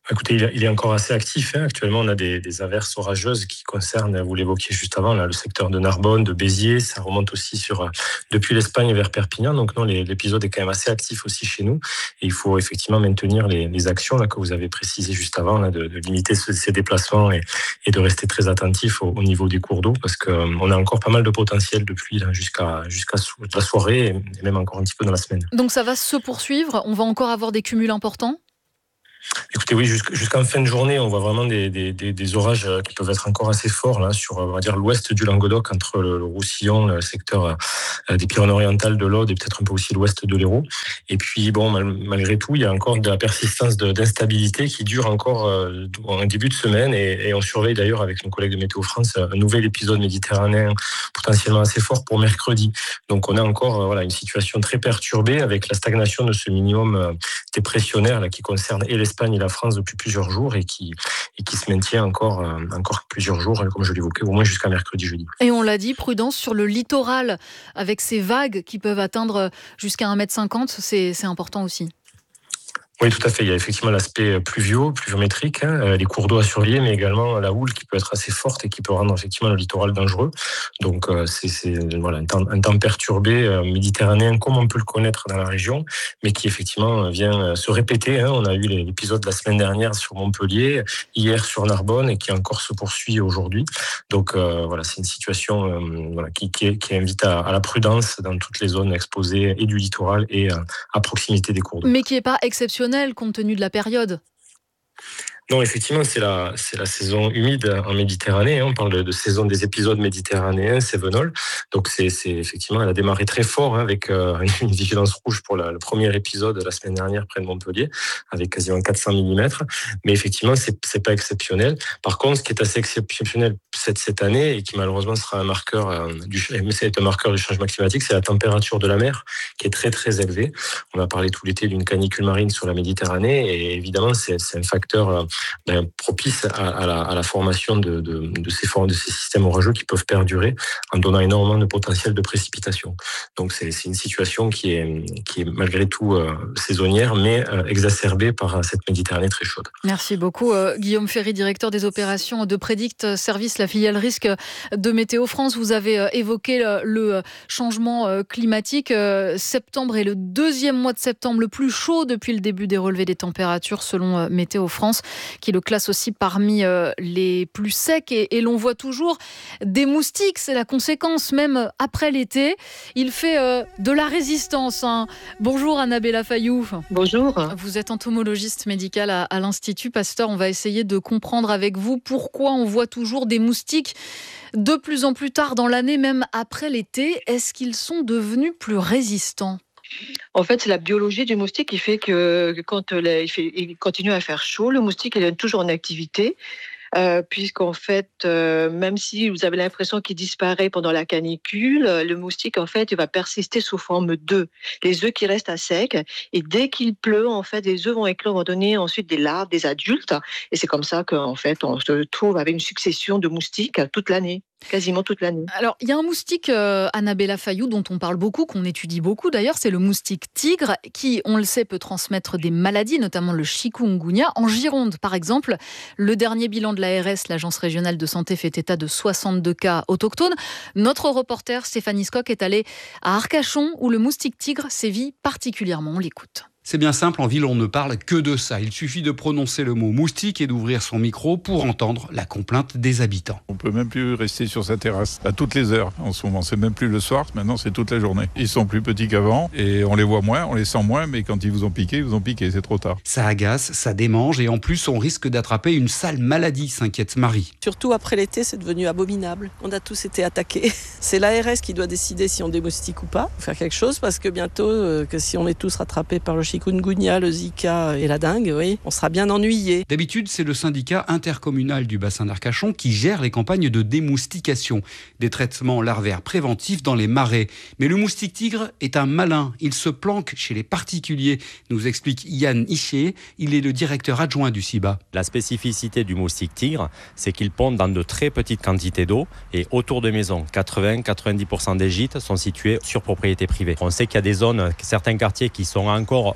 Écoutez, il est encore assez actif. Actuellement, on a des averses orageuses qui concernent, vous l'évoquiez juste avant, là, le secteur de Narbonne, de Béziers. Ça remonte aussi depuis l'Espagne vers Perpignan. Donc non, l'épisode est quand même assez actif aussi chez nous. Et il faut effectivement maintenir les actions là, que vous avez précisées juste avant, là, de limiter ces déplacements et de rester très attentif au niveau des cours d'eau, parce qu'on a encore pas mal de potentiel de pluie là, jusqu'à la soirée et même encore un petit peu dans la semaine. Donc ça va se poursuivre. On va encore avoir des cumuls importants ? Écoutez, oui, jusqu'en fin de journée, on voit vraiment des orages qui peuvent être encore assez forts là, sur, on va dire, l'ouest du Languedoc, entre le Roussillon, le secteur des Pyrénées-Orientales, de l'Aude et peut-être un peu aussi l'ouest de l'Hérault. Et puis, bon, malgré tout, il y a encore de la persistance d'instabilité qui dure encore en début de semaine. Et on surveille d'ailleurs avec nos collègues de Météo France un nouvel épisode méditerranéen potentiellement assez fort pour mercredi. Donc, on a encore une situation très perturbée avec la stagnation de ce minimum dépressionnaire là, qui concerne et l'Espagne et la France depuis plusieurs jours et qui se maintient encore plusieurs jours, comme je l'évoquais, au moins jusqu'à mercredi, jeudi. Et on l'a dit, prudence sur le littoral, avec ces vagues qui peuvent atteindre jusqu'à 1,50 m, c'est important aussi. Oui, tout à fait. Il y a effectivement l'aspect pluviométrique, les cours d'eau à surveiller, mais également la houle qui peut être assez forte et qui peut rendre effectivement le littoral dangereux. Donc, c'est un temps perturbé méditerranéen comme on peut le connaître dans la région, mais qui effectivement vient se répéter. On a eu l'épisode de la semaine dernière sur Montpellier, hier sur Narbonne et qui encore se poursuit aujourd'hui. Donc, c'est une situation qui invite à la prudence dans toutes les zones exposées et du littoral et à proximité des cours d'eau. Mais qui n'est pas exceptionnel compte tenu de la période. Non, effectivement, c'est la saison humide en Méditerranée. On parle de saison des épisodes méditerranéens, cévenols. Donc, c'est effectivement, elle a démarré très fort avec une vigilance rouge pour le premier épisode la semaine dernière près de Montpellier, avec quasiment 400 mm. Mais effectivement, c'est pas exceptionnel. Par contre, ce qui est assez exceptionnel cette année et qui malheureusement sera un marqueur du changement climatique, c'est la température de la mer qui est très très élevée. On a parlé tout l'été d'une canicule marine sur la Méditerranée et évidemment, c'est un facteur propice à la formation de ces systèmes orageux qui peuvent perdurer en donnant énormément de potentiel de précipitation. Donc c'est une situation qui est malgré tout saisonnière, mais exacerbée par cette Méditerranée très chaude. Merci beaucoup Guillaume Ferry, directeur des opérations de Prédict Service, la filiale risque de Météo France. Vous avez évoqué le changement climatique. Septembre est le deuxième mois de septembre le plus chaud depuis le début des relevés des températures selon Météo France, qui le classe aussi parmi les plus secs. Et l'on voit toujours des moustiques, c'est la conséquence, même après l'été. Il fait de la résistance. Bonjour Annabella Fayou. Bonjour. Vous êtes entomologiste médicale à l'Institut Pasteur. On va essayer de comprendre avec vous pourquoi on voit toujours des moustiques de plus en plus tard dans l'année, même après l'été. Est-ce qu'ils sont devenus plus résistants ? En fait, c'est la biologie du moustique qui fait que quand il continue à faire chaud, le moustique il est toujours en activité. Puisqu'en fait, même si vous avez l'impression qu'il disparaît pendant la canicule, le moustique, en fait, il va persister sous forme d'œufs. Les œufs qui restent à sec. Et dès qu'il pleut, en fait, les œufs vont éclore, vont donner ensuite des larves, des adultes. Et c'est comme ça qu'en fait, on se trouve avec une succession de moustiques toute l'année. Quasiment toute l'année. Alors, il y a un moustique, Annabella Fayou, dont on parle beaucoup, qu'on étudie beaucoup d'ailleurs, c'est le moustique tigre, qui, on le sait, peut transmettre des maladies, notamment le chikungunya. En Gironde, par exemple, le dernier bilan de l'ARS, l'Agence régionale de santé, fait état de 62 cas autochtones. Notre reporter Stéphanie Skock est allée à Arcachon, où le moustique tigre sévit particulièrement. On l'écoute. C'est bien simple, en ville on ne parle que de ça. Il suffit de prononcer le mot moustique et d'ouvrir son micro pour entendre la complainte des habitants. On peut même plus rester sur sa terrasse à toutes les heures en ce moment. C'est même plus le soir, maintenant c'est toute la journée. Ils sont plus petits qu'avant et on les voit moins, on les sent moins, mais quand ils vous ont piqué, c'est trop tard. Ça agace, ça démange et en plus on risque d'attraper une sale maladie, s'inquiète Marie. Surtout après l'été, c'est devenu abominable. On a tous été attaqués. C'est l'ARS qui doit décider si on démoustique ou pas. Faut faire quelque chose parce que bientôt, que si on est tous rattrapés par le chikungunya, le Zika et la dengue, oui, on sera bien ennuyés. D'habitude, c'est le syndicat intercommunal du bassin d'Arcachon qui gère les campagnes de démoustication, des traitements larvaires préventifs dans les marais. Mais le moustique tigre est un malin. Il se planque chez les particuliers, nous explique Yann Isché. Il est le directeur adjoint du CIBA. La spécificité du moustique tigre, c'est qu'il pond dans de très petites quantités d'eau et autour de maisons. 80-90% des gîtes sont situés sur propriété privée. On sait qu'il y a des zones, certains quartiers qui sont encore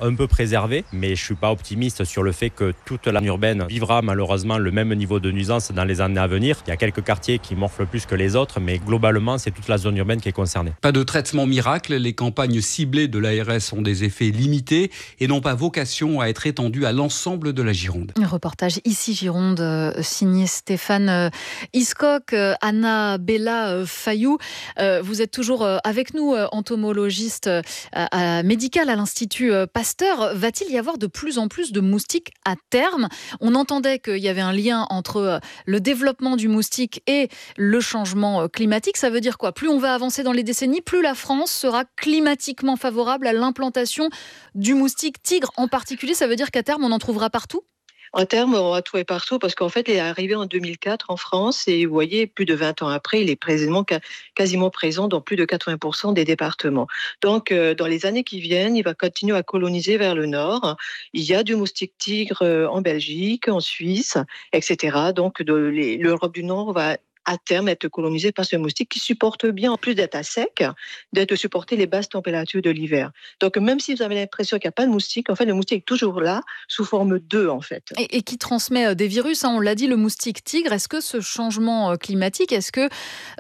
un peu préservés, mais je ne suis pas optimiste sur le fait que toute la zone urbaine vivra malheureusement le même niveau de nuisance dans les années à venir. Il y a quelques quartiers qui morflent plus que les autres, mais globalement, c'est toute la zone urbaine qui est concernée. Pas de traitement miracle, les campagnes ciblées de l'ARS ont des effets limités et n'ont pas vocation à être étendues à l'ensemble de la Gironde. Un reportage ici Gironde, signé Stéphane Iscoc, Annabella Fayou. Vous êtes toujours avec nous, entomologiste médical à l'Institut Pasteur. Va-t-il y avoir de plus en plus de moustiques à terme ? On entendait qu'il y avait un lien entre le développement du moustique et le changement climatique. Ça veut dire quoi ? Plus on va avancer dans les décennies, plus la France sera climatiquement favorable à l'implantation du moustique tigre en particulier. Ça veut dire qu'à terme, on en trouvera partout ? En termes, on va trouver partout parce qu'en fait, il est arrivé en 2004 en France et vous voyez, plus de 20 ans après, il est quasiment présent dans plus de 80% des départements. Donc, dans les années qui viennent, il va continuer à coloniser vers le nord. Il y a du moustique tigre en Belgique, en Suisse, etc. Donc, l'Europe du Nord va à terme être colonisée par ce moustique qui supporte bien, en plus d'être à sec, d'être supporter les basses températures de l'hiver. Donc, même si vous avez l'impression qu'il n'y a pas de moustique, en fait, le moustique est toujours là, sous forme d'œuf, en fait. Et qui transmet des virus, on l'a dit, le moustique tigre. Est-ce que ce changement climatique, est-ce que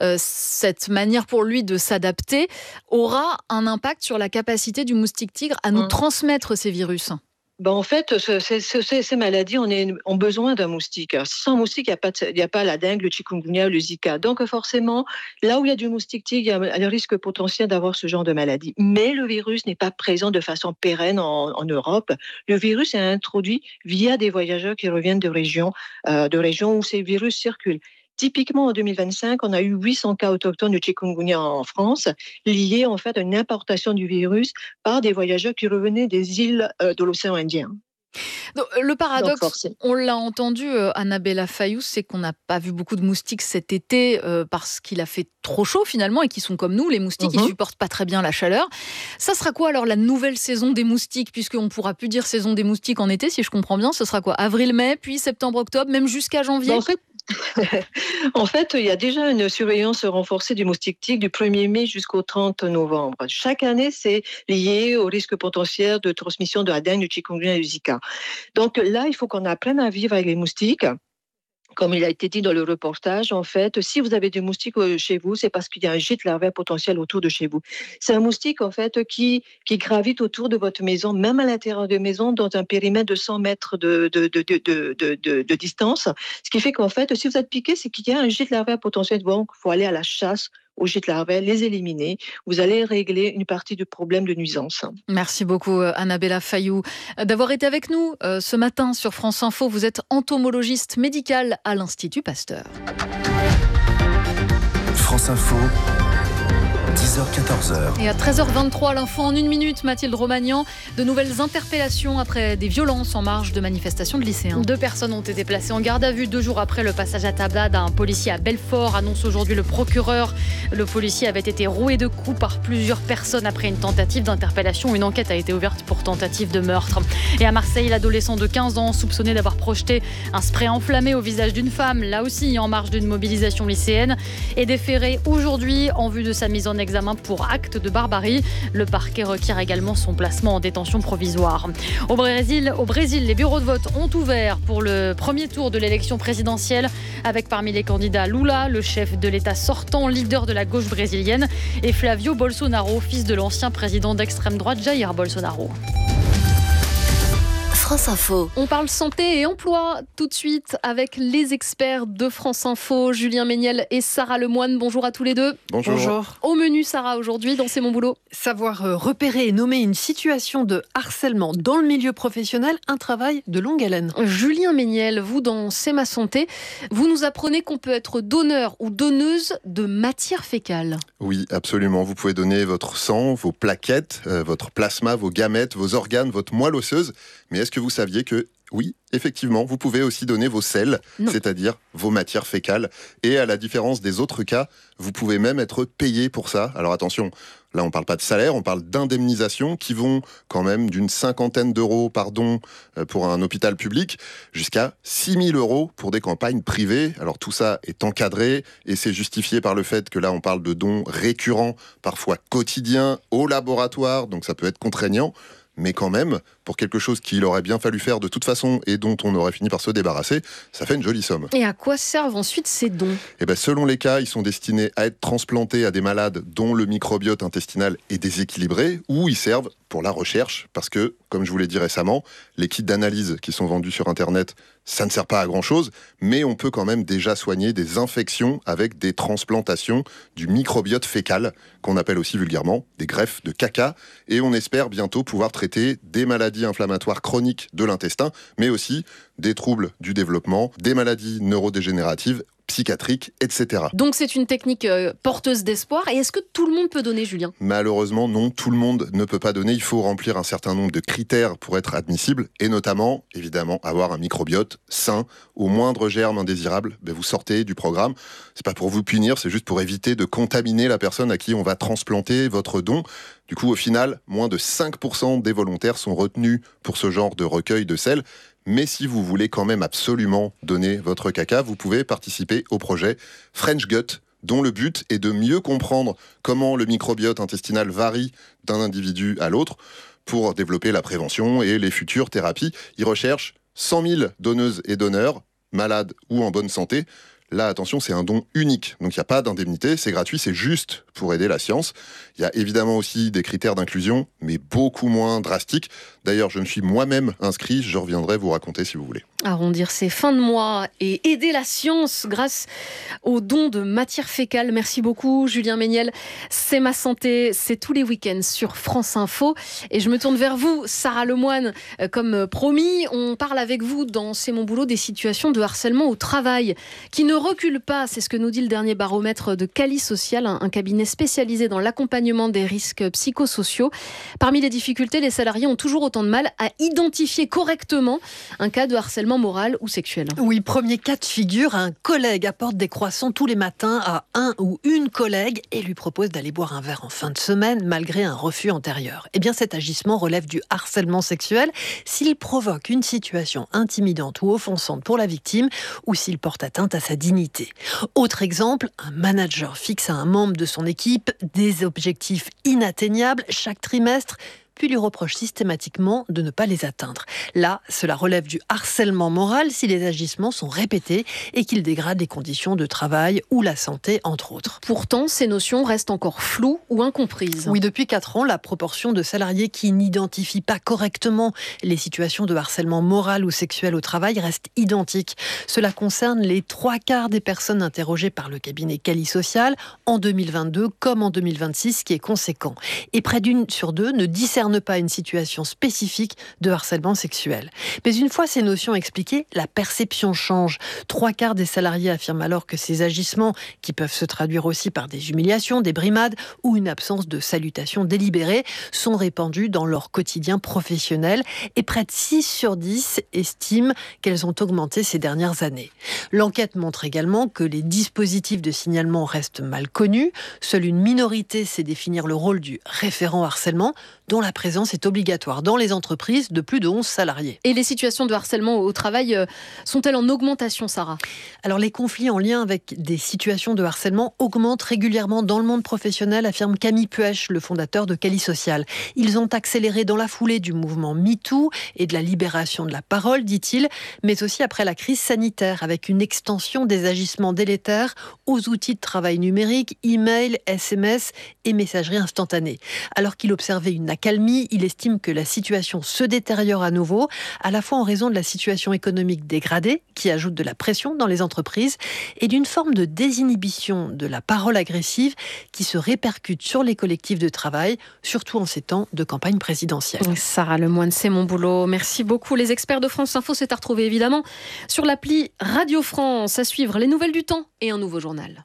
cette manière pour lui de s'adapter aura un impact sur la capacité du moustique tigre à nous transmettre ces virus ? En fait, ces maladies ont besoin d'un moustique. Sans moustique, il n'y a pas la dengue, le chikungunya ou le Zika. Donc forcément, là où il y a du moustique tigre, il y a le risque potentiel d'avoir ce genre de maladie. Mais le virus n'est pas présent de façon pérenne en Europe. Le virus est introduit via des voyageurs qui reviennent de régions où ces virus circulent. Typiquement, en 2025, on a eu 800 cas autochtones de chikungunya en France, liés en fait à une importation du virus par des voyageurs qui revenaient des îles de l'océan Indien. Donc, le paradoxe, on l'a entendu, Annabella Fayou, c'est qu'on n'a pas vu beaucoup de moustiques cet été parce qu'il a fait trop chaud finalement et qui sont comme nous, les moustiques, ils supportent pas très bien la chaleur. Ça sera quoi alors la nouvelle saison des moustiques, puisqu'on ne pourra plus dire saison des moustiques en été, si je comprends bien, ce sera quoi ? Avril-mai, puis septembre-octobre, même jusqu'à janvier ? En fait, il y a déjà une surveillance renforcée du moustique tigre du 1er mai jusqu'au 30 novembre. Chaque année, c'est lié au risque potentiel de transmission de la dengue, du chikungunya et du Zika. Donc là, il faut qu'on apprenne à vivre avec les moustiques. Comme il a été dit dans le reportage, en fait, si vous avez des moustiques chez vous, c'est parce qu'il y a un gîte larvaire potentiel autour de chez vous. C'est un moustique, en fait, qui gravite autour de votre maison, même à l'intérieur de la maison, dans un périmètre de 100 mètres de distance. Ce qui fait qu'en fait, si vous êtes piqué, c'est qu'il y a un gîte larvaire potentiel. Donc, il faut aller à la chasse aux gîtes larvaires, les éliminer. Vous allez régler une partie du problème de nuisance. Merci beaucoup, Annabella Fayou, d'avoir été avec nous ce matin sur France Info. Vous êtes entomologiste médicale à l'Institut Pasteur. France Info, 10h-14h. Et à 13h23, l'info en 1 minute, Mathilde Romagnan. De nouvelles interpellations après des violences en marge de manifestations de lycéens. 2 personnes ont été placées en garde à vue 2 jours après le passage à tabac d'un policier à Belfort, annonce aujourd'hui le procureur. Le policier avait été roué de coups par plusieurs personnes après une tentative d'interpellation. Une enquête a été ouverte pour tentative de meurtre. Et à Marseille, l'adolescent de 15 ans soupçonné d'avoir projeté un spray enflammé au visage d'une femme, là aussi en marge d'une mobilisation lycéenne, est déféré aujourd'hui en vue de sa mise en examen pour acte de barbarie. Le parquet requiert également son placement en détention provisoire. Au Brésil, les bureaux de vote ont ouvert pour le premier tour de l'élection présidentielle, avec parmi les candidats Lula, le chef de l'État sortant, leader de la gauche brésilienne, et Flavio Bolsonaro, fils de l'ancien président d'extrême droite Jair Bolsonaro. France Info. On parle santé et emploi tout de suite avec les experts de France Info, Julien Méniel et Sarah Lemoine. Bonjour à tous les deux. Bonjour. Au menu, Sarah, aujourd'hui, dans C'est mon boulot. Savoir repérer et nommer une situation de harcèlement dans le milieu professionnel, un travail de longue haleine. Julien Méniel, vous, dans C'est ma santé, vous nous apprenez qu'on peut être donneur ou donneuse de matière fécale. Oui, absolument. Vous pouvez donner votre sang, vos plaquettes, votre plasma, vos gamètes, vos organes, votre moelle osseuse. Mais est-ce que vous saviez que, oui, effectivement, vous pouvez aussi donner vos selles, c'est-à-dire vos matières fécales. Et à la différence des autres cas, vous pouvez même être payé pour ça. Alors attention, là on ne parle pas de salaire, on parle d'indemnisation qui vont quand même d'une 50aine d'euros par don pour un hôpital public jusqu'à 6 000 euros pour des campagnes privées. Alors tout ça est encadré et c'est justifié par le fait que là on parle de dons récurrents, parfois quotidiens, au laboratoire, donc ça peut être contraignant. mais quand même, pour quelque chose qu'il aurait bien fallu faire de toute façon et dont on aurait fini par se débarrasser, ça fait une jolie somme. Et à quoi servent ensuite ces dons ? Selon les cas, ils sont destinés à être transplantés à des malades dont le microbiote intestinal est déséquilibré, ou ils servent pour la recherche, parce que, comme je vous l'ai dit récemment, les kits d'analyse qui sont vendus sur Internet, ça ne sert pas à grand-chose, mais on peut quand même déjà soigner des infections avec des transplantations du microbiote fécal, qu'on appelle aussi vulgairement des greffes de caca, et on espère bientôt pouvoir traiter des maladies inflammatoires chroniques de l'intestin, mais aussi des troubles du développement, des maladies neurodégénératives, psychiatriques, etc. Donc c'est une technique porteuse d'espoir. Et est-ce que tout le monde peut donner, Julien ? Malheureusement, non, tout le monde ne peut pas donner. Il faut remplir un certain nombre de critères pour être admissible, et notamment, évidemment, avoir un microbiote sain. Au moindre germe indésirable, vous sortez du programme. C'est pas pour vous punir, c'est juste pour éviter de contaminer la personne à qui on va transplanter votre don. Du coup, au final, moins de 5% des volontaires sont retenus pour ce genre de recueil de sel. Mais si vous voulez quand même absolument donner votre caca, vous pouvez participer au projet French Gut, dont le but est de mieux comprendre comment le microbiote intestinal varie d'un individu à l'autre pour développer la prévention et les futures thérapies. Ils recherchent 100 000 donneuses et donneurs, malades ou en bonne santé. Là, attention, c'est un don unique, donc il n'y a pas d'indemnité, c'est gratuit, c'est juste pour aider la science. Il y a évidemment aussi des critères d'inclusion, mais beaucoup moins drastiques. D'ailleurs, je me suis moi-même inscrit, je reviendrai vous raconter si vous voulez. Arrondir ses fins de mois et aider la science grâce aux dons de matière fécale. Merci beaucoup, Julien Méniel. C'est ma santé, c'est tous les week-ends sur France Info. Et je me tourne vers vous, Sarah Lemoine. Comme promis, on parle avec vous dans C'est mon boulot des situations de harcèlement au travail qui ne reculent pas. C'est ce que nous dit le dernier baromètre de Cali Social, un cabinet spécialisé dans l'accompagnement des risques psychosociaux. Parmi les difficultés, les salariés ont toujours autant de mal à identifier correctement un cas de harcèlement moral ou sexuel. Oui, premier cas de figure, un collègue apporte des croissants tous les matins à un ou une collègue et lui propose d'aller boire un verre en fin de semaine malgré un refus antérieur. Eh bien, cet agissement relève du harcèlement sexuel s'il provoque une situation intimidante ou offensante pour la victime ou s'il porte atteinte à sa dignité. Autre exemple, un manager fixe à un membre de son équipe des objectifs inatteignables chaque trimestre, puis lui reproche systématiquement de ne pas les atteindre. Là, cela relève du harcèlement moral si les agissements sont répétés et qu'ils dégradent les conditions de travail ou la santé, entre autres. Pourtant, ces notions restent encore floues ou incomprises. Oui, depuis 4 ans, la proportion de salariés qui n'identifient pas correctement les situations de harcèlement moral ou sexuel au travail reste identique. Cela concerne les 3/4 des personnes interrogées par le cabinet Cali Social en 2022 comme en 2026, ce qui est conséquent. Et près d'1 sur 2 ne discerne pas une situation spécifique de harcèlement sexuel. Mais une fois ces notions expliquées, la perception change. 3/4 des salariés affirment alors que ces agissements, qui peuvent se traduire aussi par des humiliations, des brimades ou une absence de salutation délibérée, sont répandus dans leur quotidien professionnel et près de 6 sur 10 estiment qu'elles ont augmenté ces dernières années. L'enquête montre également que les dispositifs de signalement restent mal connus. Seule une minorité sait définir le rôle du référent harcèlement, dont la présence est obligatoire dans les entreprises de plus de 11 salariés. Et les situations de harcèlement au travail sont-elles en augmentation, Sarah ? Alors les conflits en lien avec des situations de harcèlement augmentent régulièrement dans le monde professionnel, affirme Camille Puech, le fondateur de Cali Social. Ils ont accéléré dans la foulée du mouvement MeToo et de la libération de la parole, dit-il, mais aussi après la crise sanitaire, avec une extension des agissements délétères aux outils de travail numérique, e-mail, SMS et messagerie instantanée. Alors qu'il observait une accalmie, il estime que la situation se détériore à nouveau, à la fois en raison de la situation économique dégradée, qui ajoute de la pression dans les entreprises, et d'une forme de désinhibition de la parole agressive qui se répercute sur les collectifs de travail, surtout en ces temps de campagne présidentielle. Sarah Lemoine, c'est mon boulot. Merci beaucoup. Les experts de France Info, c'est à retrouver évidemment sur l'appli Radio France. À suivre les nouvelles du temps et un nouveau journal.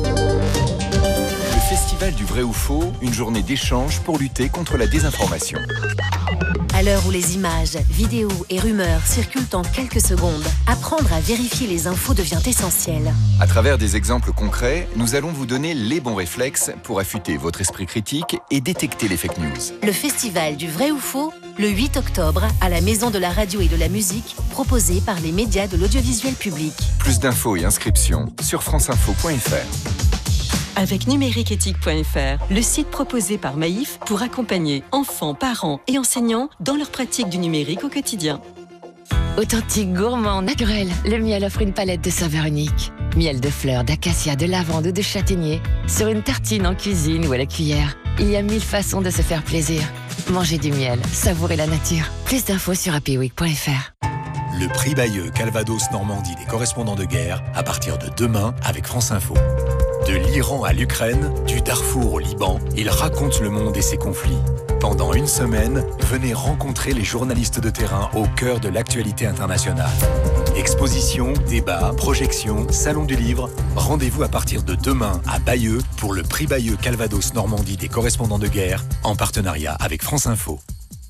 Le Festival du vrai ou faux, une journée d'échange pour lutter contre la désinformation. À l'heure où les images, vidéos et rumeurs circulent en quelques secondes, apprendre à vérifier les infos devient essentiel. À travers des exemples concrets, nous allons vous donner les bons réflexes pour affûter votre esprit critique et détecter les fake news. Le Festival du vrai ou faux, le 8 octobre, à la Maison de la Radio et de la Musique, proposé par les médias de l'audiovisuel public. Plus d'infos et inscriptions sur franceinfo.fr. avec numériqueéthique.fr, le site proposé par Maïf pour accompagner enfants, parents et enseignants dans leur pratique du numérique au quotidien. Authentique, gourmand, naturel, le miel offre une palette de saveurs uniques. Miel de fleurs, d'acacia, de lavande ou de châtaignier. Sur une tartine, en cuisine ou à la cuillère. Il y a 1000 façons de se faire plaisir. Mangez du miel, savourez la nature. Plus d'infos sur happyweek.fr. Le prix Bayeux Calvados Normandie des correspondants de guerre à partir de demain avec France Info. De l'Iran à l'Ukraine, du Darfour au Liban, ils racontent le monde et ses conflits. Pendant une semaine, venez rencontrer les journalistes de terrain au cœur de l'actualité internationale. Expositions, débats, projections, salon du livre. Rendez-vous à partir de demain à Bayeux pour le prix Bayeux Calvados Normandie des correspondants de guerre en partenariat avec France Info.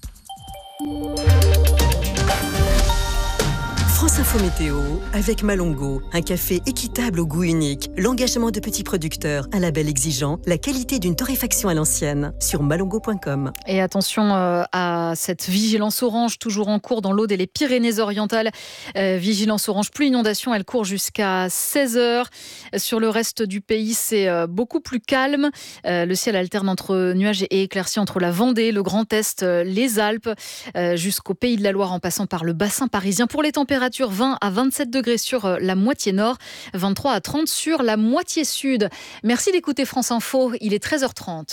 France Info Météo avec Malongo, un café équitable au goût unique, l'engagement de petits producteurs, un label exigeant, la qualité d'une torréfaction à l'ancienne sur malongo.com. Et attention à cette vigilance orange toujours en cours dans l'Aude et les Pyrénées-Orientales. Vigilance orange pluie inondation, elle court jusqu'à 16h. Sur le reste du pays, c'est beaucoup plus calme. Le ciel alterne entre nuages et éclaircies entre la Vendée, le Grand Est, les Alpes, jusqu'au Pays de la Loire en passant par le bassin parisien. Pour les températures, 20 à 27 degrés sur la moitié nord, 23 à 30 sur la moitié sud. Merci d'écouter France Info, il est 13h30.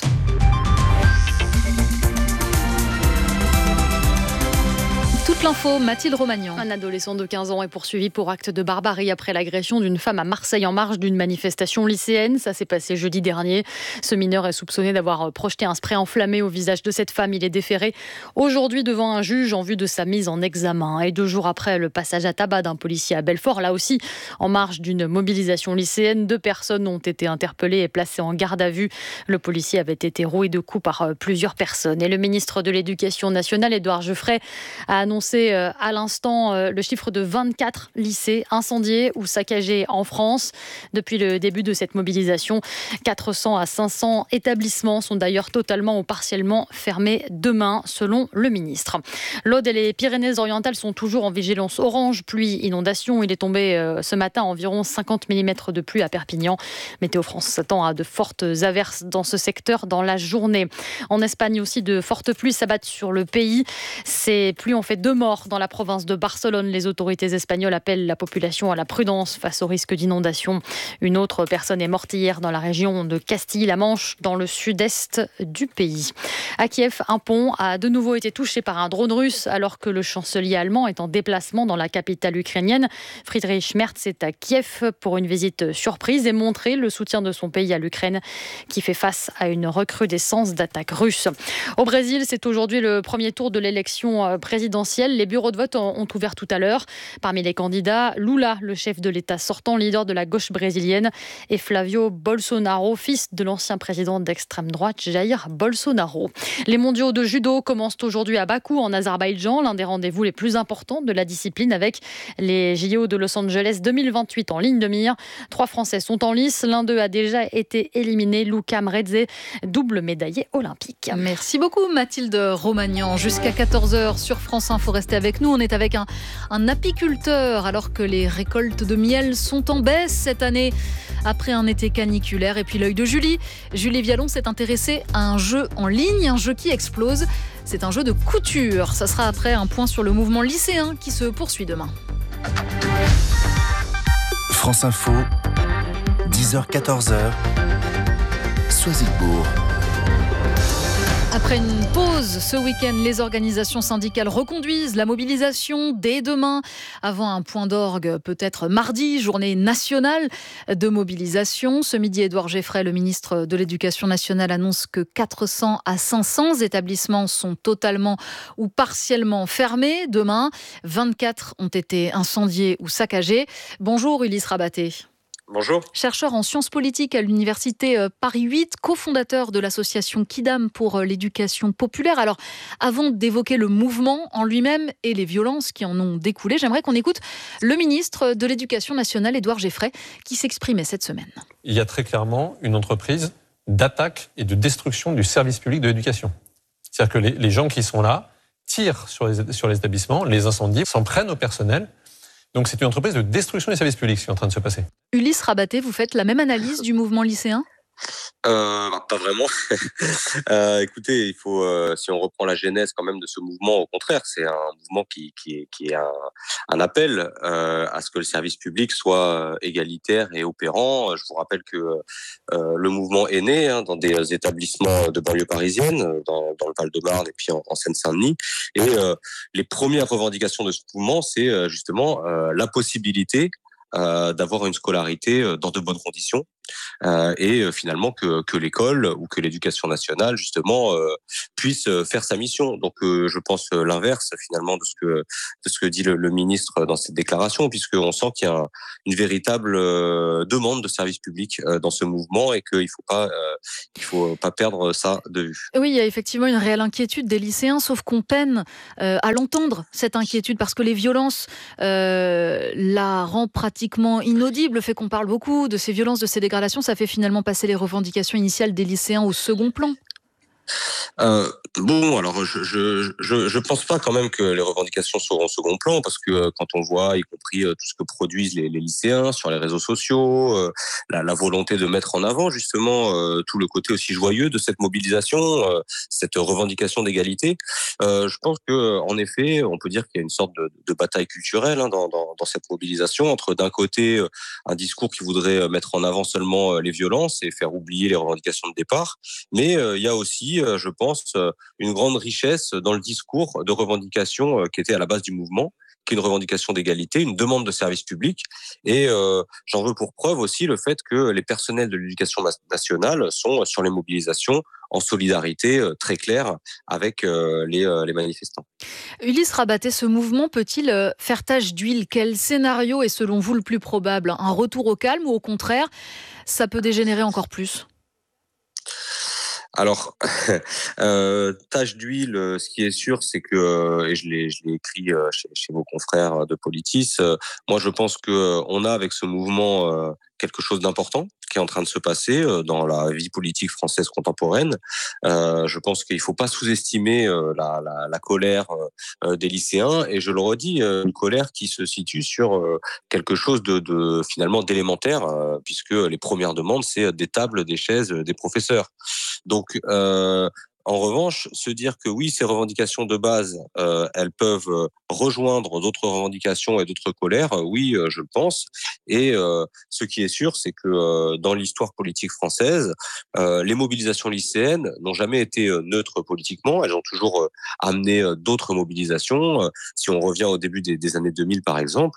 Toute l'info, Mathilde Romagnan. Un adolescent de 15 ans est poursuivi pour acte de barbarie après l'agression d'une femme à Marseille en marge d'une manifestation lycéenne. Ça s'est passé jeudi dernier. Ce mineur est soupçonné d'avoir projeté un spray enflammé au visage de cette femme. Il est déféré aujourd'hui devant un juge en vue de sa mise en examen. Et 2 jours après le passage à tabac d'un policier à Belfort, là aussi en marge d'une mobilisation lycéenne, 2 personnes ont été interpellées et placées en garde à vue. Le policier avait été roué de coups par plusieurs personnes. Et le ministre de l'Éducation nationale, Édouard Geoffrey, a annoncé à l'instant le chiffre de 24 lycées incendiés ou saccagés en France. Depuis le début de cette mobilisation, 400 à 500 établissements sont d'ailleurs totalement ou partiellement fermés demain, selon le ministre. L'Aude et les Pyrénées-Orientales sont toujours en vigilance orange, pluie, inondation. Il est tombé ce matin environ 50 mm de pluie à Perpignan. Météo France s'attend à de fortes averses dans ce secteur dans la journée. En Espagne aussi, de fortes pluies s'abattent sur le pays. Ces pluies ont fait 2 morts dans la province de Barcelone. Les autorités espagnoles appellent la population à la prudence face au risque d'inondation. Une autre personne est morte hier dans la région de Castille-La Manche, dans le sud-est du pays. À Kiev, un pont a de nouveau été touché par un drone russe alors que le chancelier allemand est en déplacement dans la capitale ukrainienne. Friedrich Merz est à Kiev pour une visite surprise et montrer le soutien de son pays à l'Ukraine qui fait face à une recrudescence d'attaques russes. Au Brésil, c'est aujourd'hui le premier tour de l'élection présidentielle. Les bureaux de vote ont ouvert tout à l'heure. Parmi les candidats, Lula, le chef de l'État sortant, leader de la gauche brésilienne, et Flavio Bolsonaro, fils de l'ancien président d'extrême droite Jair Bolsonaro. Les mondiaux de judo commencent aujourd'hui à Bakou, en Azerbaïdjan, l'un des rendez-vous les plus importants de la discipline avec les JO de Los Angeles 2028 en ligne de mire. 3 Français sont en lice. L'un d'eux a déjà été éliminé, Luka Mredze, double médaillé olympique. Merci beaucoup Mathilde Romagnan. Jusqu'à 14h sur France Info, restez avec nous. On est avec un apiculteur alors que les récoltes de miel sont en baisse cette année après un été caniculaire. Et puis l'œil de Julie. Julie Vialon s'est intéressée à un jeu en ligne, un jeu qui explose. C'est un jeu de couture. Ça sera après un point sur le mouvement lycéen qui se poursuit demain. France Info, 10h-14h, Soisilbourg. Après une pause ce week-end, les organisations syndicales reconduisent la mobilisation dès demain, avant un point d'orgue peut-être mardi, journée nationale de mobilisation. Ce midi, Édouard Geoffrey, le ministre de l'Éducation nationale, annonce que 400 à 500 établissements sont totalement ou partiellement fermés. Demain, 24 ont été incendiés ou saccagés. Bonjour Ulysse Rabaté. Bonjour. Chercheur en sciences politiques à l'université Paris 8, cofondateur de l'association Kidam pour l'éducation populaire. Alors, avant d'évoquer le mouvement en lui-même et les violences qui en ont découlé, j'aimerais qu'on écoute le ministre de l'Éducation nationale, Édouard Geoffrey, qui s'exprimait cette semaine. Il y a très clairement une entreprise d'attaque et de destruction du service public de l'éducation. C'est-à-dire que les gens qui sont là tirent sur les établissements, les incendient, s'en prennent au personnel. Donc c'est une entreprise de destruction des services publics qui est en train de se passer. Ulysse Rabaté, vous faites la même analyse du mouvement lycéen ? Pas vraiment. Écoutez, il faut, si on reprend la genèse quand même de ce mouvement, au contraire, c'est un mouvement qui est un appel à ce que le service public soit égalitaire et opérant. Je vous rappelle que le mouvement est né dans des établissements de banlieue parisienne, dans le Val-de-Marne et puis en Seine-Saint-Denis. Et les premières revendications de ce mouvement, c'est justement la possibilité d'avoir une scolarité dans de bonnes conditions et finalement que l'école ou que l'éducation nationale justement puisse faire sa mission. Donc je pense l'inverse finalement de ce que dit le ministre dans cette déclaration, puisqu'on sent qu'il y a une véritable demande de service public dans ce mouvement et qu'il faut pas perdre ça de vue. Oui, il y a effectivement une réelle inquiétude des lycéens, sauf qu'on peine à l'entendre, cette inquiétude, parce que les violences la rend pratiquement inaudible, le fait qu'on parle beaucoup de ces violences, de ces dégradations, ça fait finalement passer les revendications initiales des lycéens au second plan. Bon, alors je pense pas quand même que les revendications seront au second plan, parce que quand on voit, y compris tout ce que produisent les lycéens sur les réseaux sociaux, la volonté de mettre en avant justement tout le côté aussi joyeux de cette mobilisation, cette revendication d'égalité, je pense que en effet, on peut dire qu'il y a une sorte de bataille culturelle dans cette mobilisation entre d'un côté un discours qui voudrait mettre en avant seulement les violences et faire oublier les revendications de départ, mais il y a aussi, je pense, une grande richesse dans le discours de revendication qui était à la base du mouvement, qui est une revendication d'égalité, une demande de service public. Et j'en veux pour preuve aussi le fait que les personnels de l'éducation nationale sont sur les mobilisations en solidarité très claire avec les manifestants. Ulysse Rabaté, ce mouvement peut-il faire tache d'huile ? Quel scénario est selon vous le plus probable ? Un retour au calme ou au contraire, ça peut dégénérer encore plus ? Alors, tache d'huile, ce qui est sûr, c'est que, et je l'ai écrit chez vos confrères de Politis, moi je pense que on a avec ce mouvement quelque chose d'important qui est en train de se passer dans la vie politique française contemporaine. Je pense qu'il ne faut pas sous-estimer la colère des lycéens, et je le redis, une colère qui se situe sur quelque chose de finalement d'élémentaire, puisque les premières demandes, c'est des tables, des chaises, des professeurs. Donc, en revanche, se dire que oui, ces revendications de base, elles peuvent rejoindre d'autres revendications et d'autres colères, oui, je le pense. Et ce qui est sûr, c'est que dans l'histoire politique française, les mobilisations lycéennes n'ont jamais été neutres politiquement. Elles ont toujours amené d'autres mobilisations. Si on revient au début des années 2000, par exemple,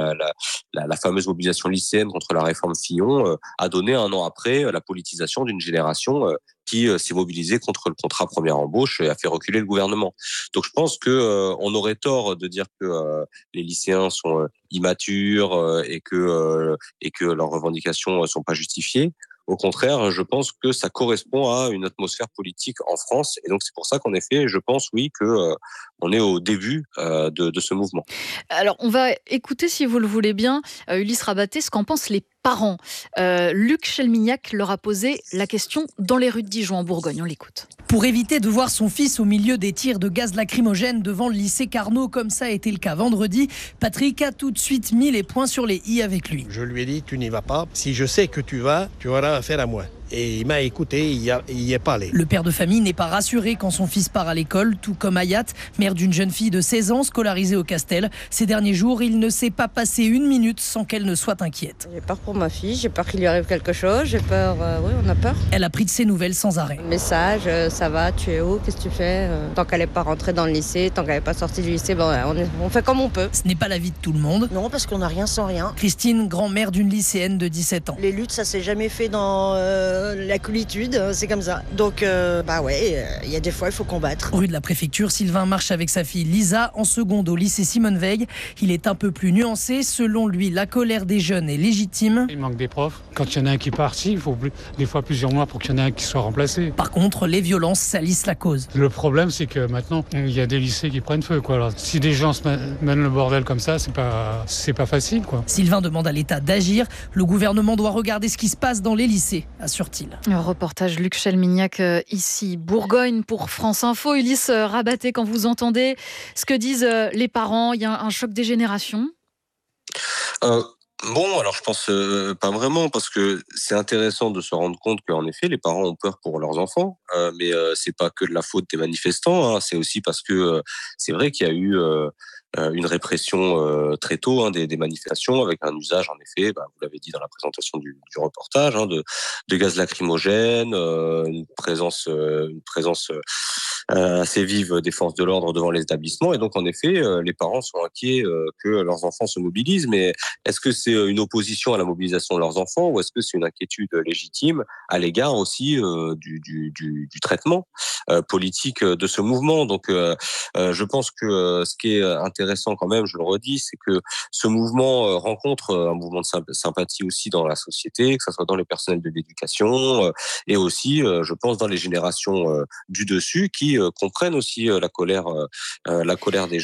la fameuse mobilisation lycéenne contre la réforme Fillon a donné un an après la politisation d'une génération qui s'est mobilisée contre le contrat première embauche et a fait reculer le gouvernement. Donc je pense que on aurait tort de dire que les lycéens sont immatures et que leurs revendications sont pas justifiées. Au contraire, je pense que ça correspond à une atmosphère politique en France, et donc c'est pour ça qu'en effet, je pense oui que on est au début de ce mouvement. Alors on va écouter, si vous le voulez bien, Ulysse Rabaté, ce qu'en pensent les parents. Luc Chelmignac leur a posé la question dans les rues de Dijon en Bourgogne. On l'écoute. Pour éviter de voir son fils au milieu des tirs de gaz lacrymogène devant le lycée Carnot, comme ça a été le cas vendredi, Patrick a tout de suite mis les points sur les i avec lui. Je lui ai dit, tu n'y vas pas. Si je sais que tu vas, tu auras affaire à moi. Et il m'a écouté, il y est pas allé. Le père de famille n'est pas rassuré quand son fils part à l'école, tout comme Ayat, mère d'une jeune fille de 16 ans scolarisée au Castel. Ces derniers jours, il ne s'est pas passé une minute sans qu'elle ne soit inquiète. J'ai peur pour ma fille, j'ai peur qu'il lui arrive quelque chose, j'ai peur, oui, on a peur. Elle a pris de ses nouvelles sans arrêt. Message, ça va, tu es où, qu'est-ce que tu fais ? Tant qu'elle n'est pas rentrée dans le lycée, tant qu'elle n'est pas sortie du lycée, on fait comme on peut. Ce n'est pas la vie de tout le monde. Non, parce qu'on n'a rien sans rien. Christine, grand-mère d'une lycéenne de 17 ans. Les luttes, ça s'est jamais fait dans la coolitude, c'est comme ça. Donc, il y a des fois, il faut combattre. Rue de la Préfecture, Sylvain marche avec sa fille Lisa en seconde au lycée Simone Veil. Il est un peu plus nuancé. Selon lui, la colère des jeunes est légitime. Il manque des profs. Quand il y en a un qui part, il faut des fois plusieurs mois pour qu'il y en ait un qui soit remplacé. Par contre, les violences salissent la cause. Le problème, c'est que maintenant, il y a des lycées qui prennent feu, quoi. Alors, si des gens se mènent le bordel comme ça, c'est pas facile, quoi. Sylvain demande à l'État d'agir. Le gouvernement doit regarder ce qui se passe dans les lycées, assure-t-il. Reportage Luc Chelmignac, ici, Bourgogne, pour France Info. Ulysse Rabaté, quand vous entendez ce que disent les parents, il y a un choc des générations ? Bon, alors je pense pas vraiment, parce que c'est intéressant de se rendre compte qu'en effet, les parents ont peur pour leurs enfants, mais c'est pas que de la faute des manifestants, hein. C'est aussi parce que c'est vrai qu'il y a eu une répression très tôt, hein, des manifestations, avec un usage, en effet, vous l'avez dit dans la présentation du reportage, hein, de gaz lacrymogène, une présence assez vive des forces de l'ordre devant les établissements. Et donc, en effet, les parents sont inquiets que leurs enfants se mobilisent. Mais est-ce que c'est une opposition à la mobilisation de leurs enfants, ou est-ce que c'est une inquiétude légitime à l'égard aussi du traitement politique de ce mouvement? Donc, je pense que ce qui est intéressant quand même, je le redis, c'est que ce mouvement rencontre un mouvement de sympathie aussi dans la société, que ce soit dans les personnels de l'éducation et aussi, je pense, dans les générations du dessus, qui comprennent aussi la colère des jeunes.